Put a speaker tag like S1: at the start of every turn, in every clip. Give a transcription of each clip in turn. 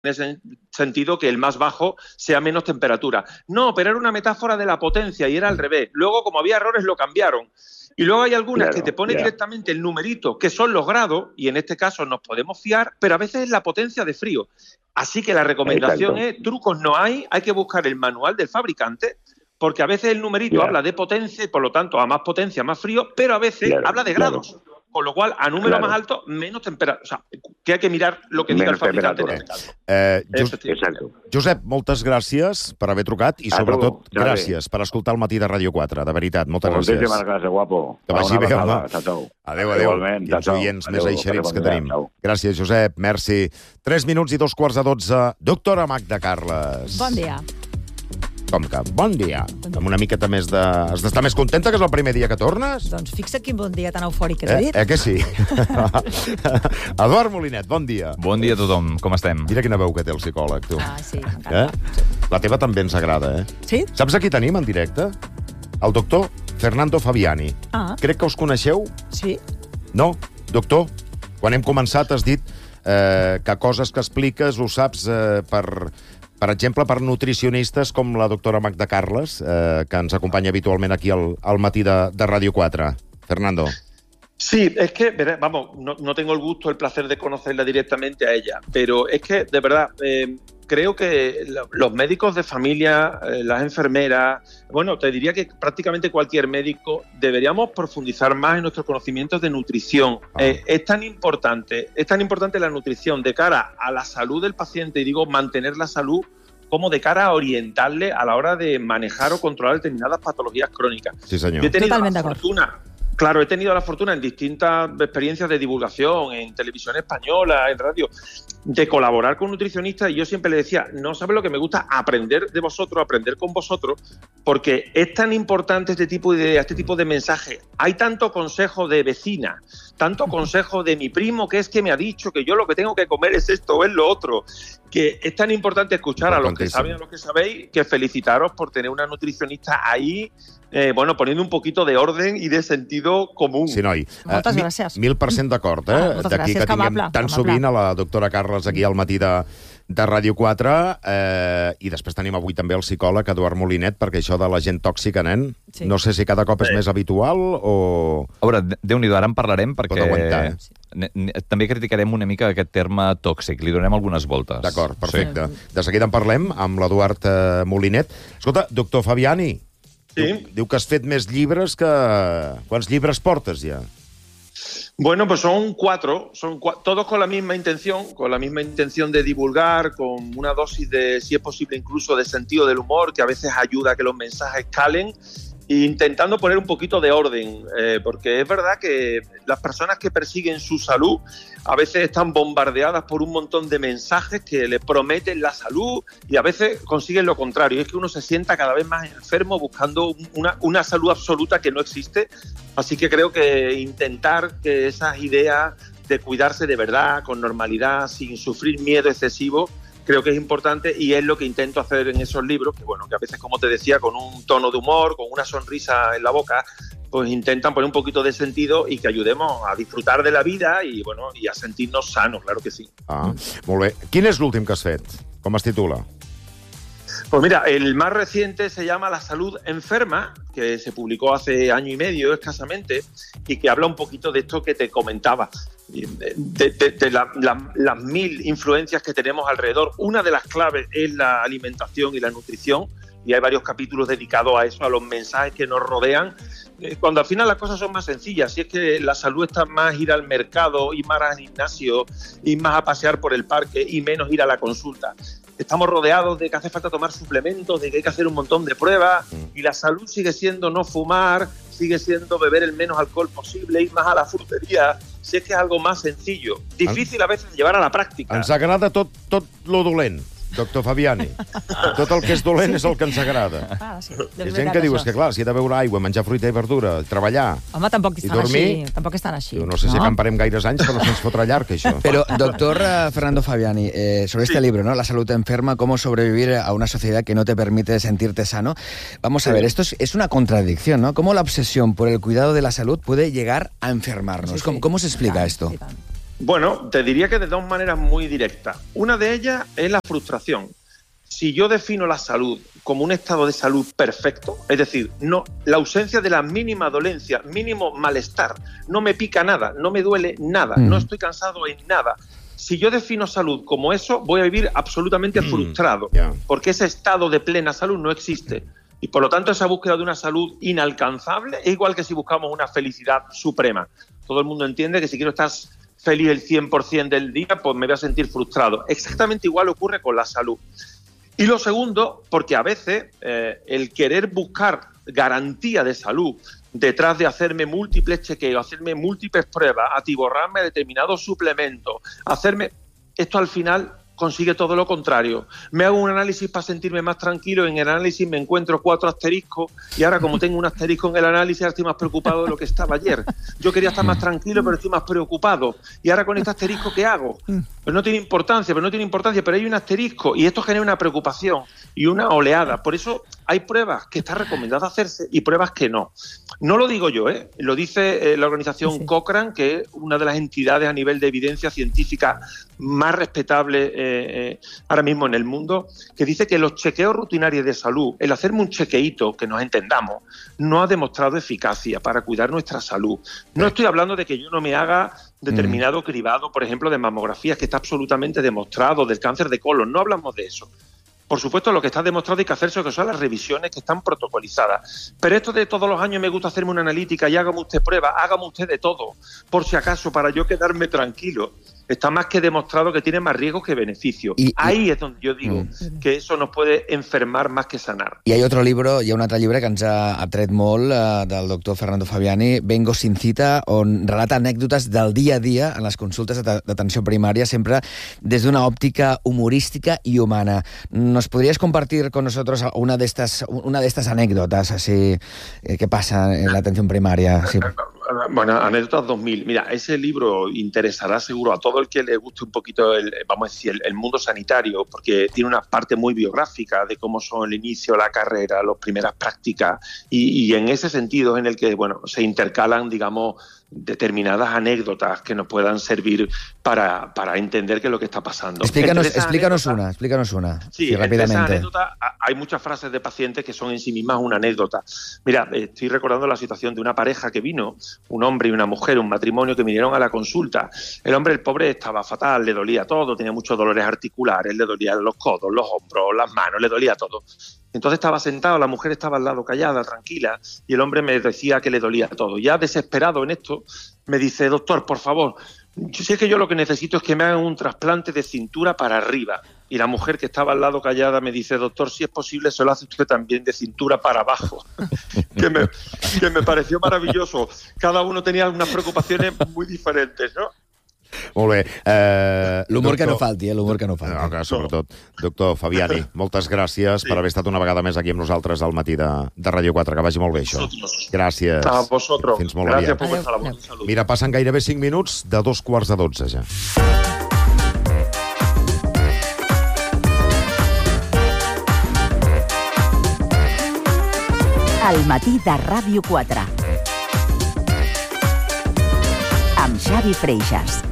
S1: ese sentido que el más bajo sea menos temperatura. No, pero era una metáfora de la potencia y era al revés. Luego, como había errores, lo cambiaron. Y luego hay algunas que te pone directamente el numerito, que son los grados, y en este caso nos podemos fiar, pero a veces es la potencia de frío. Así que la recomendación es, trucos no hay que buscar el manual del fabricante, porque a veces el numerito habla de potencia y por lo tanto a más potencia, más frío, pero a veces habla de grados. Con lo qual, a número más alto, menos temperatura. O sea, que hay que mirar lo que diga el fabricante en este caso.
S2: Josep, moltes gràcies per haver trucat i, sobretot, gràcies per escoltar el matí de Ràdio 4. De veritat, moltes gràcies.
S3: Moltíssimes gràcies, guapo.
S2: Que vagi bé, home.
S3: Adéu.
S2: Quins oients més eixerits que tenim. Gràcies, Josep. Merci. 3 minuts i 2:15. Doctora Magda Carles.
S4: Bon dia.
S2: Com que bon dia. Amb una miqueta més de... Has d'estar més contenta que és el primer dia que tornes?
S4: Doncs fixa't quin bon dia tan eufòric que t'he dit.
S2: Que sí? Eduard Molinet, bon dia.
S5: Bon dia a tothom, com estem?
S2: Mira quina veu que té el psicòleg, tu.
S4: Ah, sí, m'encanta.
S2: La teva també ens agrada,
S4: Sí?
S2: Saps a qui tenim en directe? El doctor Fernando Fabiani. Crec que us coneixeu?
S4: Sí.
S2: No? Doctor, quan hem començat has dit que coses que expliques ho saps per exemple, per nutricionistes com la doctora Magda Carles, que ens acompanya habitualment aquí al matí de Ràdio 4. Fernando.
S1: Sí, es que, vamos, no tengo el gusto, el placer de conocerla directamente a ella, pero es que, de verdad, creo que los médicos de familia, las enfermeras, bueno, te diría que prácticamente cualquier médico deberíamos profundizar más en nuestros conocimientos de nutrición. Es tan importante la nutrición de cara a la salud del paciente, y digo mantener la salud, como de cara a orientarle a la hora de manejar o controlar determinadas patologías crónicas.
S2: Sí, señor.
S1: Yo he tenido la fortuna... Claro, he tenido la fortuna en distintas experiencias de divulgación, en televisión española, en radio, de colaborar con nutricionistas, y yo siempre le decía, no sabes lo que me gusta, aprender de vosotros, aprender con vosotros, porque es tan importante este tipo de ideas, este tipo de mensajes. Hay tanto consejo de vecina, tanto consejo de mi primo, que es que me ha dicho que yo lo que tengo que comer es esto o es lo otro, que es tan importante escuchar a los que saben, a los que sabéis, que felicitaros por tener una nutricionista ahí, bueno, poniendo un poquito de orden i de sentido común.
S2: Sí, noi.
S4: Moltes gràcies.
S2: 1000% d'acord, d'aquí que tinguem tan sovint a la doctora Carles aquí al matí de Ràdio 4, i després tenim avui també el psicòleg Eduard Molinet, perquè això de la gent tòxica, nen, no sé si cada cop és més habitual o...
S5: A veure, Déu-n'hi-do, ara en parlarem perquè...
S2: Pot aguantar,
S5: També criticarem una mica aquest terme tòxic, li donem algunes voltes.
S2: D'acord, perfecte. De seguida en parlem amb l'Eduard Molinet. Escolta, doctor Fabiani, diu que has fet més llibres que... Quants llibres portes ja?
S1: Bueno, pues son cuatro, todos con la misma intención de divulgar, con una dosis de, si es posible, incluso de sentido del humor, que a veces ayuda a que los mensajes calen, e intentando poner un poquito de orden, porque es verdad que las personas que persiguen su salud a veces están bombardeadas por un montón de mensajes que le prometen la salud y a veces consiguen lo contrario. Es que uno se sienta cada vez más enfermo buscando una salud absoluta que no existe. Así que creo que intentar que esas ideas de cuidarse de verdad, con normalidad, sin sufrir miedo excesivo, creo que es importante, y es lo que intento hacer en esos libros, que bueno, que a veces, como te decía, con un tono de humor, con una sonrisa en la boca, pues intentan poner un poquito de sentido y que ayudemos a disfrutar de la vida y bueno, y a sentirnos sanos, claro que sí.
S2: Molt bé. Quin és l'últim que has fet? Com es titula?
S1: Pues mira, el más reciente se llama La salud enferma, que se publicó hace año y medio escasamente, y que habla un poquito de esto que te comentaba, de las 1000 influencias que tenemos alrededor. Una de las claves es la alimentación y la nutrición, y hay varios capítulos dedicados a eso, a los mensajes que nos rodean, cuando al final las cosas son más sencillas. Si es que la salud está más ir al mercado, ir más al gimnasio, ir más a pasear por el parque y menos ir a la consulta. Estamos rodeados de que hace falta tomar suplementos, de que hay que hacer un montón de pruebas, y la salud sigue siendo no fumar, sigue siendo beber el menos alcohol posible, ir más a la frutería. Si es que es algo más sencillo, difícil a veces llevar a la pràctica.
S2: Ens agrada tot lo dolent, doctor Fabiani. Tot el que és dolent és el que ens agrada.
S4: Sí.
S2: Hi ha gent que diu, és que clar, si he de beure aigua, menjar fruita i verdura, treballar,
S4: home, tampoc
S2: i dormir...
S4: Tampoc estan així.
S2: No sé si acamparem gaires anys, però no se'ns fotrà llarg, això.
S6: Pero, doctor Fernando Fabiani, sobre este libro, ¿no? La salud enferma, cómo sobrevivir a una sociedad que no te permite sentirte sano. Vamos a ver, esto es una contradicción, ¿no? ¿Cómo la obsesión por el cuidado de la salud puede llegar a enfermarnos? ¿Cómo se explica esto?
S1: Bueno, te diría que de dos maneras muy directas. Una de ellas es la frustración. Si yo defino la salud como un estado de salud perfecto, es decir, no, la ausencia de la mínima dolencia, mínimo malestar, no me pica nada, no me duele nada, no estoy cansado en nada. Si yo defino salud como eso, voy a vivir absolutamente frustrado, porque ese estado de plena salud no existe. Y por lo tanto, esa búsqueda de una salud inalcanzable es igual que si buscamos una felicidad suprema. Todo el mundo entiende que si quiero estar feliz el 100% del día, pues me voy a sentir frustrado. Exactamente igual ocurre con la salud. Y lo segundo, porque a veces el querer buscar garantía de salud detrás de hacerme múltiples chequeos, hacerme múltiples pruebas, atiborrarme determinados suplementos, esto al final consigue todo lo contrario. Me hago un análisis para sentirme más tranquilo, en el análisis me encuentro 4 asteriscos y ahora como tengo un asterisco en el análisis ahora estoy más preocupado de lo que estaba ayer. Yo quería estar más tranquilo pero estoy más preocupado. Y ahora con este asterisco, ¿qué hago? Pues no tiene importancia, pero hay un asterisco y esto genera una preocupación y una oleada. Por eso hay pruebas que está recomendado hacerse y pruebas que no. No lo digo yo, lo dice la organización Cochrane, que es una de las entidades a nivel de evidencia científica más respetable ahora mismo en el mundo, que dice que los chequeos rutinarios de salud, el hacerme un chequeíto, que nos entendamos, no ha demostrado eficacia para cuidar nuestra salud. No estoy hablando de que yo no me haga determinado cribado, por ejemplo, de mamografías, que está absolutamente demostrado, del cáncer de colon, no hablamos de eso. Por supuesto, lo que está demostrado hay que hacerse, que son las revisiones que están protocolizadas. Pero esto de todos los años me gusta hacerme una analítica y hágame usted pruebas, hágame usted de todo, por si acaso, para yo quedarme tranquilo. Está más que demostrado que tiene más riesgos que beneficios. Ahí es donde yo digo que eso nos puede enfermar más que sanar.
S6: Hi ha otro libro, hi ha un altre llibre que ens ha tret molt, del doctor Fernando Fabiani, Vengo sin cita, on relata anècdotes del dia a dia en les consultes d'atenció primària, sempre des d'una òptica humorística y humana. ¿Nos podrías compartir con nosotros una de estas anécdotas así que pasa en la atención primaria? Sí.
S1: Bueno, Anécdotas 2000. Mira, ese libro interesará seguro a todo el que le guste un poquito el mundo sanitario, porque tiene una parte muy biográfica de cómo son el inicio, la carrera, las primeras prácticas, y en ese sentido en el que se intercalan, digamos, determinadas anécdotas que nos puedan servir para entender qué es lo que está pasando.
S6: Explícanos una.
S1: Sí, rápidamente. Esa anécdota hay muchas frases de pacientes que son en sí mismas una anécdota. Mira, estoy recordando la situación de una pareja que vino, un hombre y una mujer, un matrimonio que vinieron a la consulta. El pobre estaba fatal, le dolía todo, tenía muchos dolores articulares, le dolían los codos, los hombros, las manos, le dolía todo. Entonces estaba sentado, la mujer estaba al lado callada, tranquila, y el hombre me decía que le dolía todo. Ya desesperado en esto, me dice: doctor, por favor, si es que yo lo que necesito es que me hagan un trasplante de cintura para arriba. Y la mujer que estaba al lado callada me dice: doctor, si es posible, se lo hace usted también de cintura para abajo. que me pareció maravilloso. Cada uno tenía unas preocupaciones muy diferentes, ¿no?
S2: Molt bé.
S6: L'humor que no falti, l'humor que no falti.
S2: No, sobretot. Doctor Fabiani, moltes gràcies per haver estat una vegada més aquí amb nosaltres al matí de Ràdio 4. Que vagi molt bé, això. Gràcies.
S1: A vosotros.
S2: Fins molt
S1: Gràcies
S2: aviat.
S1: per vuestra labor. Salut.
S2: Mira, passen gairebé 5 minuts de 11:45 ja.
S7: Al matí de Ràdio 4. Amb Xavi Freixas.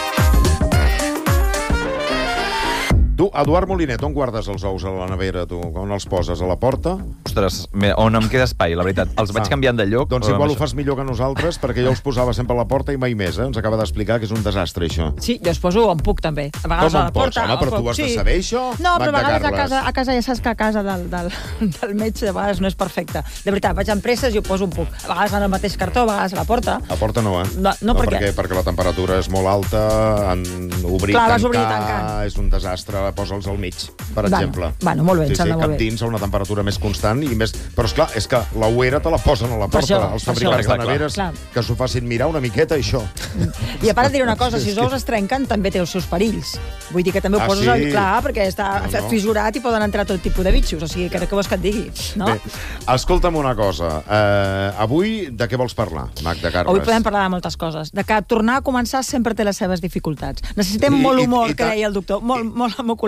S2: Tu, Eduard Molinet, on guardes els ous a la nevera, tu? On els poses? A la porta?
S5: Ostres, on em queda espai, la veritat. Els vaig canviant de lloc.
S2: Doncs igual ho fas millor que nosaltres, perquè jo els posava sempre a la porta i mai més, Ens acaba d'explicar que és un desastre, això.
S4: Sí, jo els poso on puc, també. A vegades
S2: Com
S4: a la
S2: on pots?
S4: porta.
S2: Home, però tu ho has de saber, això?
S4: No, però a
S2: Magda
S4: vegades
S2: Carles.
S4: a casa ja saps que a casa del metge de vegades no és perfecte. De veritat, vaig amb presses i ho poso on puc. A vegades en el mateix cartó, a vegades a la porta.
S2: A porta no,
S4: No, per què?
S2: Perquè la temperatura és molt alta, obrir,
S4: Clar, vas obrir i
S2: tancar,
S4: tancant.
S2: és un desastre, posa'ls al mig, per exemple.
S4: Bueno, molt bé, em sembla molt
S2: cap
S4: bé.
S2: dins a una temperatura més constant i més... Però, esclar, és que la uera te la posen a la
S4: Per
S2: porta.
S4: això,
S2: Els
S4: per
S2: fabricants
S5: això.
S2: de neveres
S4: Clar.
S2: que s'ho facin mirar una miqueta, això.
S4: I a part et diré una cosa, si els ous es trenquen també té els seus perills. Vull dir que també ho poses
S2: sí?
S4: clar, perquè està fissurat i poden entrar tot tipus de bitxos. O sigui, què vols que et digui? No?
S2: Bé, escolta'm una cosa. Avui de què vols parlar, Magda Carles?
S4: Avui podem parlar de moltes coses. De que tornar a començar sempre té les seves dificultats. Necessitem molt humor, que deia el doctor, molt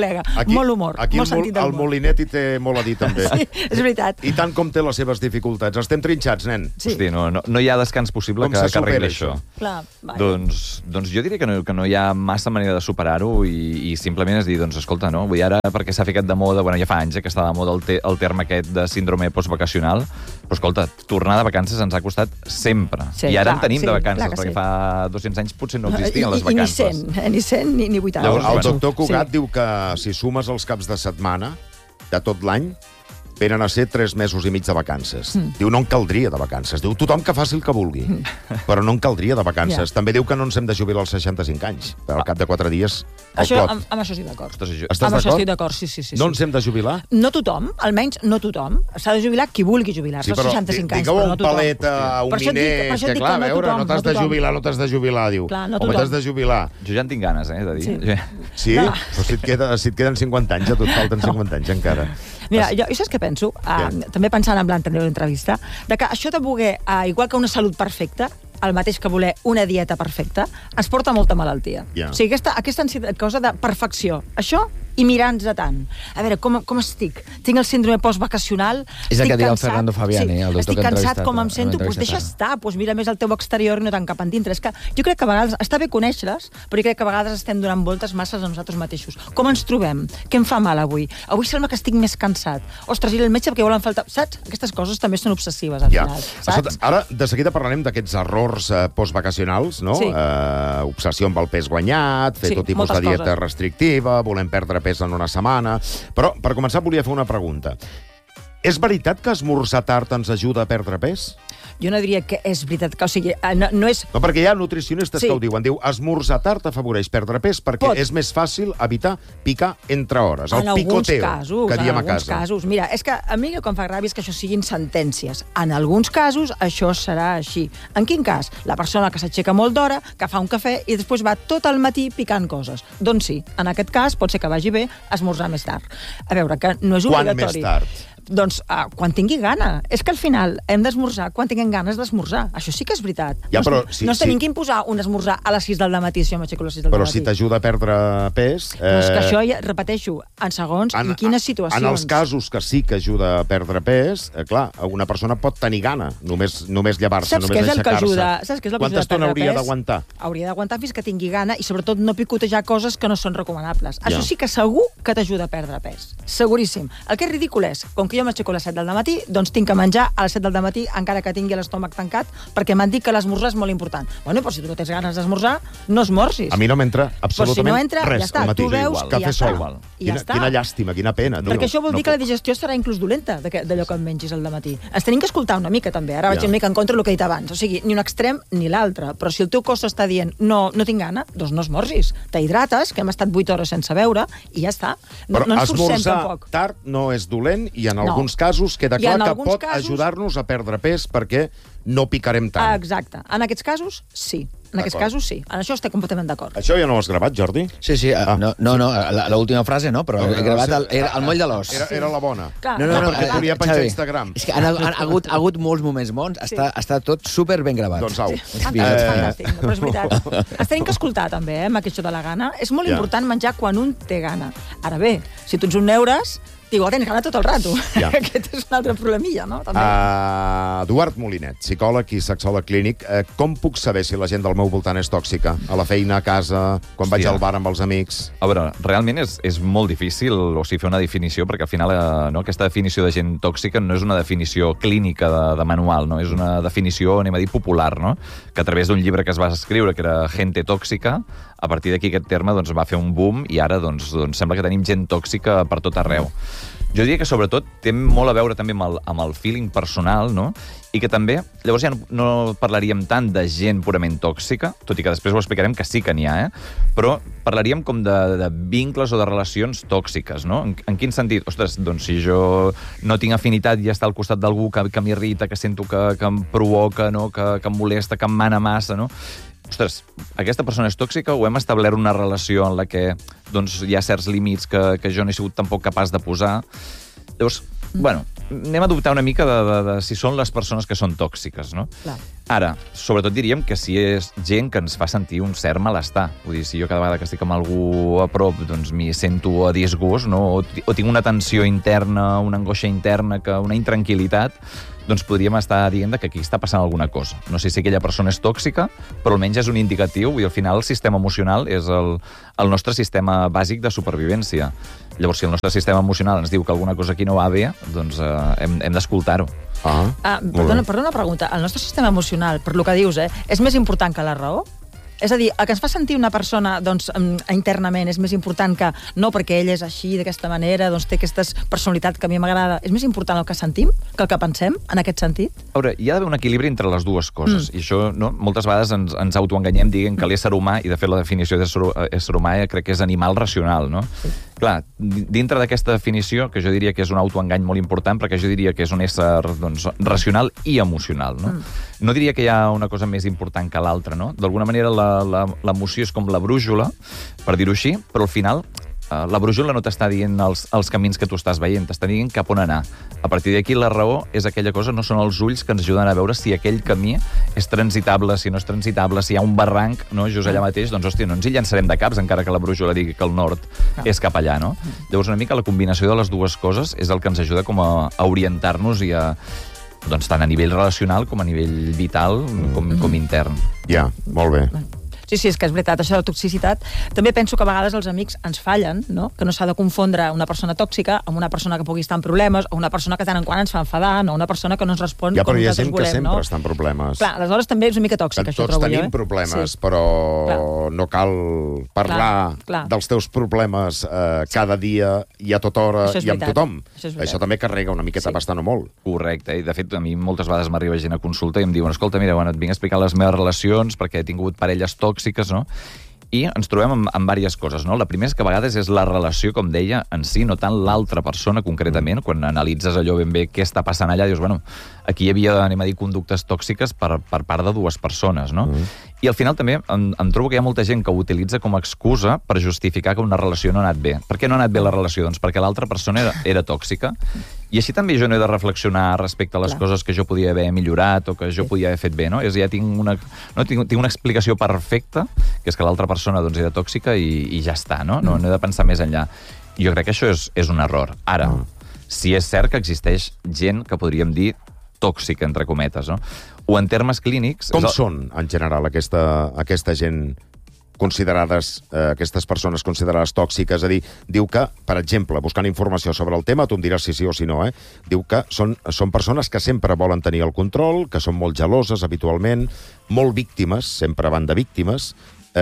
S4: col·lega. Molt humor, molt sentit
S2: el
S4: d'humor.
S2: Molinet hi té molt a dir, també.
S4: Sí, és veritat.
S2: I tant com té les seves dificultats. Estem trinxats, nen.
S4: Sí.
S5: Hosti, no hi ha descans possible
S2: Com
S5: que
S2: se supera
S5: arregli això.
S4: Clar, vaja.
S5: Doncs jo diria que no hi ha massa manera de superar-ho i simplement és dir, doncs escolta, no? Vull ara, perquè s'ha ficat de moda, bueno, ja fa anys que està de moda el terme aquest de síndrome postvacacional, però escolta, tornar de vacances ens ha costat sempre.
S4: Sí,
S5: I ara
S4: clar,
S5: en tenim
S4: sí,
S5: de vacances,
S4: clar que
S5: perquè
S4: sí.
S5: fa 200 anys potser no existien les
S4: I ni
S5: vacances.
S4: 100, ni 80.
S5: Llavors,
S2: El
S5: bueno,
S2: doctor Cugat diu que si sumes els caps de setmana de tot l'any, venen a ser 3 mesos i mig de vacances. Diu, no en caldria de vacances. Diu, tothom que faci el que vulgui. Però no en caldria de vacances.
S4: Ja.
S2: També diu que no ens hem de jubilar als 65 anys. Però al cap de 4 dies, el
S4: Això,
S2: clot.
S4: amb això estic d'acord.
S5: Ostres,
S2: Estàs
S4: Amb això
S2: d'acord?
S4: estic d'acord, sí.
S2: No ens hem de jubilar?
S4: No tothom, almenys no tothom. S'ha de jubilar qui vulgui jubilar-se als 65 anys,
S2: digueu
S4: però
S2: un
S4: no tothom.
S2: palet a un
S4: Per això et dic-
S2: miner,
S4: per això et
S2: que
S4: dic
S2: clar,
S4: que no
S2: a veure,
S4: tothom,
S2: no t'has
S4: no
S2: de
S4: tothom.
S2: jubilar, no t'has de jubilar, diu.
S4: Clar, no
S2: Home,
S4: tothom.
S2: t'has de jubilar.
S5: Jo ja en tinc ganes, de dir.
S4: Sí.
S2: Sí?
S4: No.
S2: Però si et queden 50 anys, a tu et falten 50 anys encara.
S4: Mira, jo saps què penso? També pensant en l'anterior entrevista, de que això de voler, igual que una salut perfecta, el mateix que voler una dieta perfecta, ens porta molta malaltia.
S2: Ja.
S4: O sigui, aquesta cosa de perfecció. Això i mirar-nos de tant. A veure, com estic? Tinc el síndrome postvacacional?
S6: És el
S4: estic
S6: que deia el
S4: cansat?
S6: Fernando Fabiani, el doctor
S4: estic
S6: que ha
S4: cansat
S6: entrevistat,
S4: com em
S6: en
S4: sento? Doncs
S6: l'entrevista
S4: deixa
S6: que-
S4: estar, doncs mira més el teu exterior i no tant cap endintre. És que jo crec que a vegades està bé conèixer-les, però jo crec que a vegades estem donant voltes masses a nosaltres mateixos. Com ens trobem? Què em fa mal avui? Avui sembla que estic més cansat. Ostres, i el metge perquè volen faltar... Saps? Aquestes coses també són obsessives, al
S2: Ja.
S4: final.
S2: Escolta,
S4: Saps?
S2: ara, de seguida parlarem d'aquests errors postvacacionals, no?
S4: Sí.
S2: Obsessió amb el pes guanyat, fer
S4: Sí,
S2: tot tipus de
S4: moltes
S2: dieta
S4: coses.
S2: restrictiva, volem perdre pes en una setmana... Però, per començar, volia fer una pregunta. És veritat que esmorzar tard ens ajuda a perdre pes?
S4: Jo no diria que és veritat, que, o sigui, no és...
S2: No, perquè hi ha nutricionistes
S4: Sí.
S2: que ho diuen. Diu, esmorzar tard afavoreix perdre pes perquè
S4: Pot.
S2: és més fàcil evitar picar entre hores. El
S4: En alguns
S2: picoteo,
S4: casos,
S2: que diem
S4: en
S2: a
S4: alguns
S2: casa.
S4: casos. Mira, és que a mi el que em fa ràbia és que això siguin sentències. En alguns casos això serà així. En quin cas? La persona que s'aixeca molt d'hora, que fa un cafè i després va tot el matí picant coses. Doncs sí, en aquest cas pot ser que vagi bé esmorzar més tard. A veure, que no és
S2: Quan
S4: obligatori.
S2: més tard?
S4: Doncs quan tingui gana. És que al final hem d'esmorzar quan tinguem ganes d'esmorzar. Això sí que és veritat.
S2: Ja,
S4: no,
S2: però si-
S4: no ens tenim
S2: si-
S4: que imposar un esmorzar a les 6 del matí si jo m'aixeco a les 6 del
S2: Però
S4: matí.
S2: si t'ajuda a perdre pes...
S4: Però és que això, ja, repeteixo, en segons en quines situacions.
S2: En els casos que sí que ajuda a perdre pes, clar, una persona pot tenir gana, només llevar-se,
S4: Saps què
S2: només
S4: és el que
S2: aixecar-se.
S4: ajuda? Saps què és el que
S2: Quanta
S4: ajuda a
S2: estona
S4: perdre
S2: hauria
S4: pes?
S2: d'aguantar?
S4: Hauria d'aguantar fins que tingui gana i, sobretot, no picotejar coses que no són recomanables.
S2: Ja.
S4: Això sí que segur que t'ajuda a perdre pes. Seguríssim. El que és ridícul és, com que jo m'aixeco a les 7 del matí, doncs tinc que menjar a les 7 del matí encara que tingui l'estómac tancat, perquè m'han dit que l'esmorzar és molt important. Bueno, però si tu no tens ganes d'esmorzar, no esmorzis.
S2: A mi no m'entra
S4: Però si
S2: absolutament
S4: no entra,
S2: res
S4: ja està.
S2: al matí.
S4: Tu veus
S5: igual.
S4: i ja
S2: Cafè
S4: està.
S2: sol.
S4: I ja està.
S2: Quina llàstima, quina pena.
S4: Perquè això vol dir que la
S2: puc.
S4: digestió serà inclús dolenta d'allò que et mengis al matí. Ens tenim que escoltar una mica, també. Ara vaig
S2: Ja.
S4: una mica en contra del que he dit abans. O sigui, ni un extrem ni l'altre. Però si el teu cos està dient no tinc gana, doncs no esmorzis. T'hidrates, que hem estat 8 hores sense beure, i ja està. No ens forcem
S2: esmorzar
S4: tampoc.
S2: tard no és dolent i en
S4: No.
S2: alguns casos queda
S4: I
S2: clar
S4: en
S2: que
S4: alguns
S2: pot
S4: casos-
S2: ajudar-nos a perdre pes perquè no picarem tant.
S4: Exacte. En aquests casos, sí. En aquests
S2: D'acord.
S4: casos, sí. En això estic completament d'acord.
S2: Això ja no ho has gravat, Jordi?
S6: Sí, l'última frase no, però he gravat el moll de l'os.
S2: Era la bona.
S4: Clar.
S6: No,
S2: perquè et volia penjar a
S6: Xavi,
S2: Instagram.
S6: És que han hagut molts moments bons, està tot super ben gravat.
S2: Doncs au.
S4: Fantàstic, però és veritat. Ens tenim que escoltar, també, amb això de la gana. És molt
S2: Ja.
S4: important menjar quan un té gana. Ara bé, si tu ets un neures, igual tens gana tot el rato.
S2: Ja.
S4: Aquest és un altre problemilla, no? També.
S2: Eduard Molinet, psicòleg i sexòleg clínic. Com puc saber si la gent del meu voltant és tòxica? A la feina, a casa, quan vaig
S5: Hòstia.
S2: al bar amb els amics...
S5: A veure, realment és molt difícil, o sigui, fer una definició, perquè al final aquesta definició de gent tòxica no és una definició clínica de manual, no? És una definició, anem a dir, popular, no? Que a través d'un llibre que es va escriure, que era Gente tòxica, a partir d'aquí aquest terme doncs, va fer un boom i ara doncs, sembla que tenim gent tòxica per tot arreu. Jo diria que sobretot té molt a veure també amb el feeling personal, no? I que també, llavors ja no parlaríem tant de gent purament tòxica, tot i que després ho explicarem que sí que n'hi ha, però parlaríem com de vincles o de relacions tòxiques, no? En quin sentit? Ostres, doncs si jo no tinc afinitat i estar al costat d'algú que m'irrita, que sento que em provoca, no? que em molesta, que em mana massa, no? Ostres, aquesta persona és tòxica o hem establert una relació en la que doncs, hi ha certs límits que jo no he sigut tampoc capaç de posar? Llavors, bueno, anem a dubtar una mica de si són les persones que són tòxiques, no?
S4: Clar.
S5: Ara, sobretot diríem que si és gent que ens fa sentir un cert malestar. Vull dir, si jo cada vegada que estic amb algú a prop doncs m'hi sento a disgust, no? O tinc una tensió interna, una angoixa interna, una intranquil·litat, doncs podríem estar dient que aquí està passant alguna cosa. No sé si aquella persona és tòxica, però almenys és un indicatiu, i al final el sistema emocional és el nostre sistema bàsic de supervivència. Llavors, si el nostre sistema emocional ens diu que alguna cosa aquí no va bé, doncs hem d'escoltar-ho.
S4: Perdona una pregunta. El nostre sistema emocional, per lo que dius, és més important que la raó? És a dir, el que ens fa sentir una persona doncs, internament és més important que no perquè ell és així, d'aquesta manera, doncs té aquesta personalitat que a mi m'agrada. És més important el que sentim que el que pensem, en aquest sentit?
S5: A veure, hi ha d'haver un equilibri entre les dues coses. I això, no? Moltes vegades ens autoenganyem dient que l'ésser humà, i de fet la definició d'ésser humà crec que és animal racional, no? Sí. Clar, dintre d'aquesta definició, que jo diria que és un autoengany molt important, perquè jo diria que és un ésser doncs, racional i emocional, no? No diria que hi ha una cosa més important que l'altra, no? D'alguna manera l'emoció és com la brújula, per dir-ho així, però al final la brújula no t'està dient els camins que tu estàs veient, t'està dient cap on anar. A partir d'aquí la raó és aquella cosa, no són els ulls que ens ajuden a veure si aquell camí és transitable, si no és transitable, si hi ha un barranc, no, just allà mateix, doncs, hòstia, no ens hi llançarem de caps, encara que la brújula digui que el nord és cap allà, no? Llavors, una mica la combinació de les dues coses és el que ens ajuda com a orientar-nos i a doncs tant a nivell relacional com a nivell vital com intern.
S2: Ja, molt bé.
S4: Sí, és que és veritat, això de la toxicitat. També penso que a vegades els amics ens fallen, no? Que no s'ha de confondre una persona tòxica amb una persona que pugui estar en problemes o una persona que tant en quant ens fa enfadar, no? Una persona que no ens respon com nosaltres volem, no?
S2: Ja, però hi ha gent que sempre està en problemes.
S4: Clar, aleshores també és una mica tòxica, això trobo jo.
S2: Tots tenim problemes, però no cal parlar dels teus problemes cada dia i a tota hora i amb tothom. Això també carrega una miqueta bastant o molt.
S5: Correcte, i de fet a mi moltes vegades m'arriba gent a consulta i em diuen, escolta, mira, et vinc a explicar les meves relacions perquè he tingut parelles tòxiques, no? I ens trobem amb diverses coses, no? La primera és que a vegades és la relació, com deia, en si, no tant l'altra persona concretament. Quan analitzes allò ben bé què està passant allà, dius, bueno, aquí hi havia, anem a dir, conductes tòxiques per part de dues persones, no? I al final també em trobo que hi ha molta gent que ho utilitza com a excusa per justificar que una relació no ha anat bé. Per què no ha anat bé la relació? Doncs perquè l'altra persona era tòxica. I així també jo no he de reflexionar respecte a les coses que jo podia haver millorat o que jo podia haver fet bé, no? Ja tinc una explicació perfecta, que és que l'altra persona doncs, era tòxica i ja està, no? No he de pensar més enllà. Jo crec que això és un error. Ara, si és cert que existeix gent que podríem dir tòxica, entre cometes, no? O en termes clínics...
S2: Com són, en general, aquesta gent considerades, aquestes persones considerades tòxiques? És a dir, diu que, per exemple, buscant informació sobre el tema, tu em diràs si sí o si no, diu que són persones que sempre volen tenir el control, que són molt geloses habitualment, molt víctimes, sempre van de víctimes,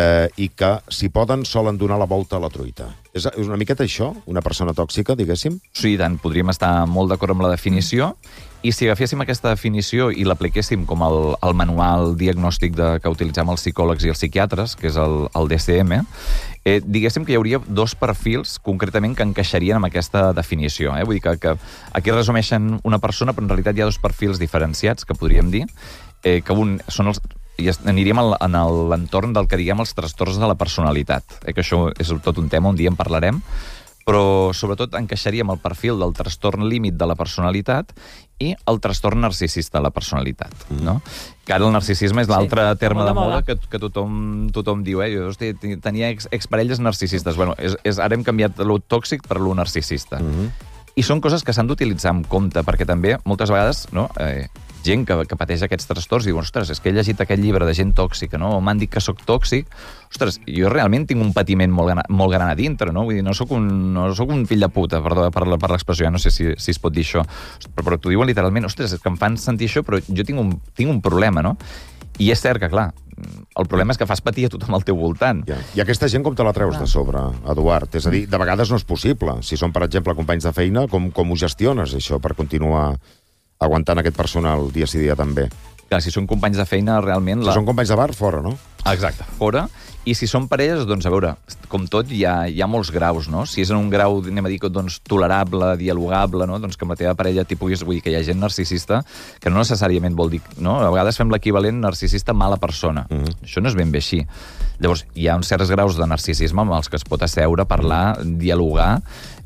S2: i que, si poden, solen donar la volta a la truita. És una miqueta això, una persona tòxica, diguéssim?
S5: Sí, tant, podríem estar molt d'acord amb la definició, i si agaféssim aquesta definició i l'apliquéssim com el manual diagnòstic que utilitzem els psicòlegs i els psiquiatres, que és el DSM, diguéssim que hi hauria dos perfils concretament que encaixarien amb aquesta definició. Vull dir que aquí resumeixen una persona, però en realitat hi ha dos perfils diferenciats, que podríem dir, que un són els... i aniríem en l'entorn del que diguem els trastorns de la personalitat, que això és tot un tema, un dia en parlarem, però sobretot encaixaríem el perfil del trastorn límit de la personalitat i el trastorn narcisista de la personalitat, no? Que ara el narcisisme és l'altre terme de moda que tothom diu, jo tenia exparelles narcisistes. Bueno, ara hem canviat lo tòxic per lo narcisista. I són coses que s'han d'utilitzar en compte, perquè també, moltes vegades, no, gent que pateix aquests trastorns diu, ostres, és que he llegit aquest llibre de gent tòxica, no? O m'han dit que sóc tòxic. Ostres, jo realment tinc un patiment molt gran a dintre, no? Vull dir, no sóc un fill de puta, perdó per l'expressió, no sé si es pot dir això. Però t'ho diuen literalment, ostres, és que em fan sentir això, però jo tinc un problema, no? I és cert que, clar, el problema és que fas patir a tothom al teu voltant.
S2: I aquesta gent com te la treus de sobre, Eduard? És a dir, de vegades no és possible. Si són, per exemple, companys de feina, com ho gestiones, això, per continuar aguantant aquest personal dia sí dia també?
S5: Clar, si són companys de feina, realment...
S2: Si són companys de bar, fora, no?
S5: Exacte, fora. I si són parelles, doncs, a veure, com tot, hi ha molts graus, no? Si és en un grau, anem a dir, doncs, tolerable, dialogable, no? Doncs que amb la teva parella t'hi puguis... Vull dir que hi ha gent narcisista que no necessàriament vol dir... No? A vegades fem l'equivalent narcisista mala persona. Això no és ben bé així. Llavors, hi ha uns certs graus de narcisisme amb els que es pot asseure, parlar, dialogar,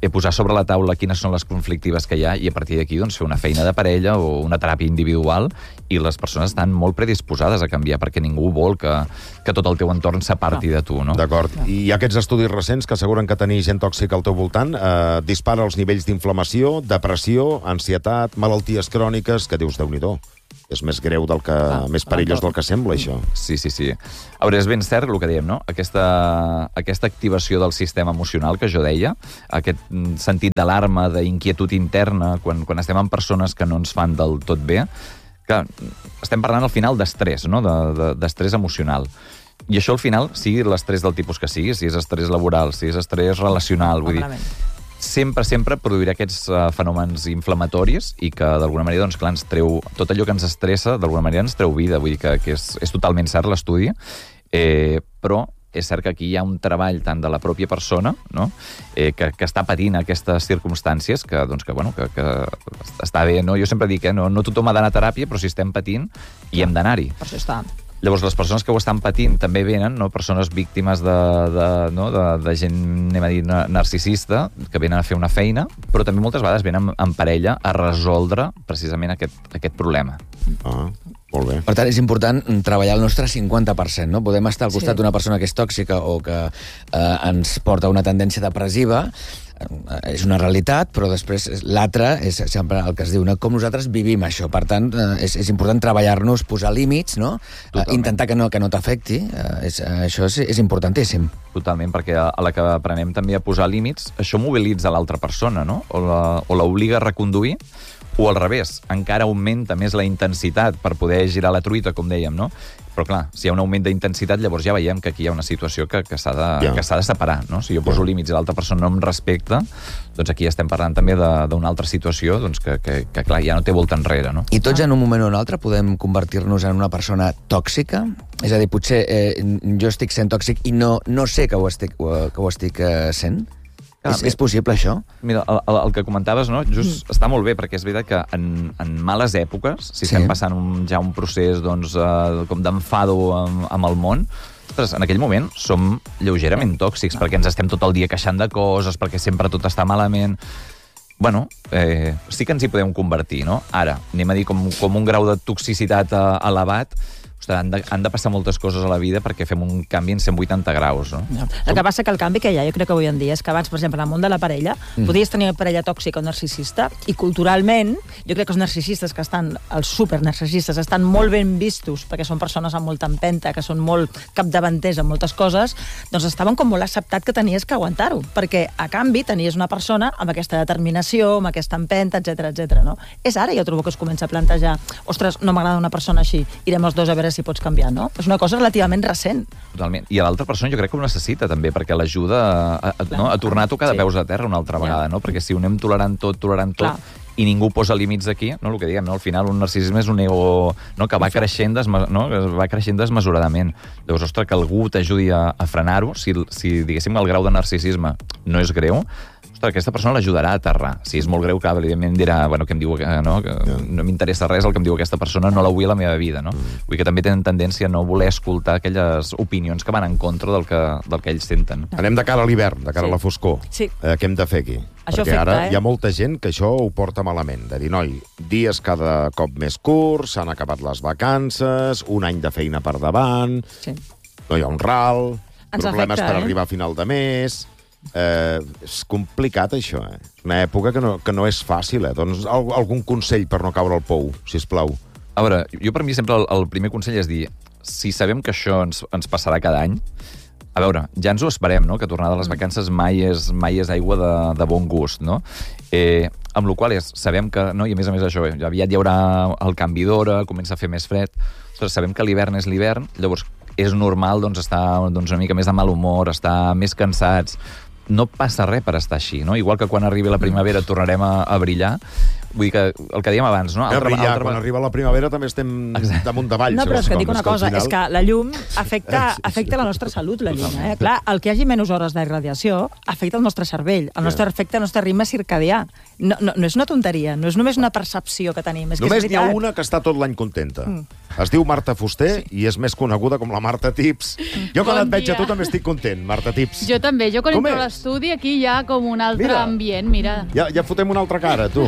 S5: posar sobre la taula quines són les conflictives que hi ha i a partir d'aquí doncs, fer una feina de parella o una teràpia individual, i les persones estan molt predisposades a canviar perquè ningú vol que tot el teu entorn s'aparti de tu, no?
S2: D'acord. I aquests estudis recents que asseguren que tenir gent tòxica al teu voltant dispara els nivells d'inflamació, depressió, ansietat, malalties cròniques, que dius, Déu-n'hi-do. És més greu més perillós del que sembla, això.
S5: Sí. A veure, és ben cert el que dèiem, no? Aquesta activació del sistema emocional que jo deia, aquest sentit d'alarma, d'inquietud interna, quan estem amb persones que no ens fan del tot bé, que estem parlant al final d'estrès, no? D'estrès emocional. I això al final, sigui l'estrès del tipus que sigui, si és estrès laboral, si és estrès relacional, vull dir, sempre produirà aquests fenòmens inflamatoris i que d'alguna manera, doncs, clar, ens treu tot allò que ens estressa, d'alguna manera ens treu vida, vull dir que és totalment cert l'estudi, però és cert que aquí hi ha un treball tant de la pròpia persona, no? Que està patint aquestes circumstàncies, que està bé, no? Jo sempre dic, no tothom ha d'anar a teràpia, però si estem patint, hi hem d'anar-hi.
S4: Per això està.
S5: Llavors, les persones que ho estan patint també venen, no? Persones víctimes de gent, anem a dir, narcisista, que venen a fer una feina, però també moltes vegades venen en parella a resoldre precisament aquest problema.
S2: Ah, molt bé.
S6: Per tant, és important treballar el nostre 50%, no? Podem estar al costat d'una persona que és tòxica o que ens porta a una tendència depressiva, és una realitat, però després l'altre és sempre el que es diu, no? Com nosaltres vivim això. Per tant, és important treballar-nos, posar límits, no? Intentar que no t'afecti. Això és importantíssim.
S5: Totalment, perquè a la que aprenem també a posar límits, això mobilitza l'altra persona, no? O l'obliga a reconduir, o al revés, encara augmenta més la intensitat per poder girar la truita, com dèiem, no? Però clar, si hi ha un augment d'intensitat, llavors ja veiem que aquí hi ha una situació que s'ha de separar, no? Si jo poso límits i l'altra persona no em respecta, doncs aquí estem parlant també d'una altra situació doncs que clar, ja no té volta enrere, no?
S6: I tots en un moment o un altre podem convertir-nos en una persona tòxica? És a dir, potser jo estic sent tòxic i no sé que ho estic sent? És possible, això?
S5: Mira, el que comentaves, no? Just està molt bé, perquè és veritat que en males èpoques, si estem passant ja un procés doncs, com d'enfado amb el món, ostres, en aquell moment som lleugerament tòxics, perquè ens estem tot el dia queixant de coses, perquè sempre tot està malament. Bueno, sí que ens hi podem convertir, no? Ara, anem a dir com un grau de toxicitat elevat. Ostres, han de passar moltes coses a la vida perquè fem un canvi en 180 graus, no?
S4: El que passa que el canvi que hi ha, jo crec que avui en dia, és que abans, per exemple, en el món de la parella, podies tenir una parella tòxica o narcisista, i culturalment, jo crec que els narcisistes que estan, els supernarcisistes, estan molt ben vistos, perquè són persones amb molta empenta, que són molt capdavanters en moltes coses, doncs estaven com molt acceptat que tenies que aguantar-ho, perquè a canvi tenies una persona amb aquesta determinació, amb aquesta empenta, etc, no? És ara, jo trobo que es comença a plantejar, ostres, no m'agrada una persona així, irem els dos a veure si pots canviar, no? És una cosa relativament recent.
S5: Totalment. I a l'altra persona jo crec que ho necessita també, perquè l'ajuda a tornar a tocar de peus a terra una altra vegada, no? Perquè si ho anem tolerant tot, i ningú posa límits aquí, no? El que diguem, no? Al final un narcisisme és un ego, no? Que va creixent, desmesuradament. Llavors, ostres, que algú t'ajudi a frenar-ho, si diguéssim el grau de narcisisme no és greu, aquesta persona l'ajudarà a aterrar. Si és molt greu, que evidentment dirà, bueno, que em diu que no m'interessa res el que em diu aquesta persona, no la vull a la meva vida, no? Vull que també tenen tendència a no voler escoltar aquelles opinions que van en contra del que ells senten.
S2: Anem de cara a l'hivern, de cara a la foscor.
S4: Sí.
S2: Què hem de fer aquí?
S4: Això
S2: perquè
S4: afecta,
S2: ara hi ha molta gent que això ho porta malament. De dir, noi, dies cada cop més curts, s'han acabat les vacances, un any de feina per davant, no hi ha un ral, problemes per arribar a final de mes. És complicat, això, Una època que no és fàcil, Doncs algun consell per no caure al pou, sisplau.
S5: A veure, jo per mi sempre el primer consell és dir, si sabem que això ens passarà cada any, a veure, ja ens ho esperem, no? Que tornar de les vacances mai és aigua de bon gust, no? Amb la qual cosa sabem que, no? I a més això, aviat hi haurà el canvi d'hora, comença a fer més fred. Ostres, sabem que l'hivern és l'hivern, llavors és normal estar una mica més de mal humor, estar més cansats. No passa res per estar així, no? Igual que quan arribi la primavera tornarem a brillar. vull dir que el que dèiem abans, no?
S2: Quan arriba la primavera també estem damunt d'avall.
S4: No, però és que et dic una cosa, és que la llum afecta la nostra salut, la llum. Clar, el que hi hagi menys hores d'irradiació afecta el nostre cervell, afecta el nostre ritme circadià. No és una tonteria, no és només una percepció que tenim.
S2: Només n'hi ha una que està tot l'any contenta. Es diu Marta Fuster i és més coneguda com la Marta Tips. Jo quan et veig a tu també estic content, Marta Tips.
S8: Jo també, jo quan entro a l'estudi aquí hi ha com un altre ambient, mira.
S2: Ja fotem una altra cara, tu.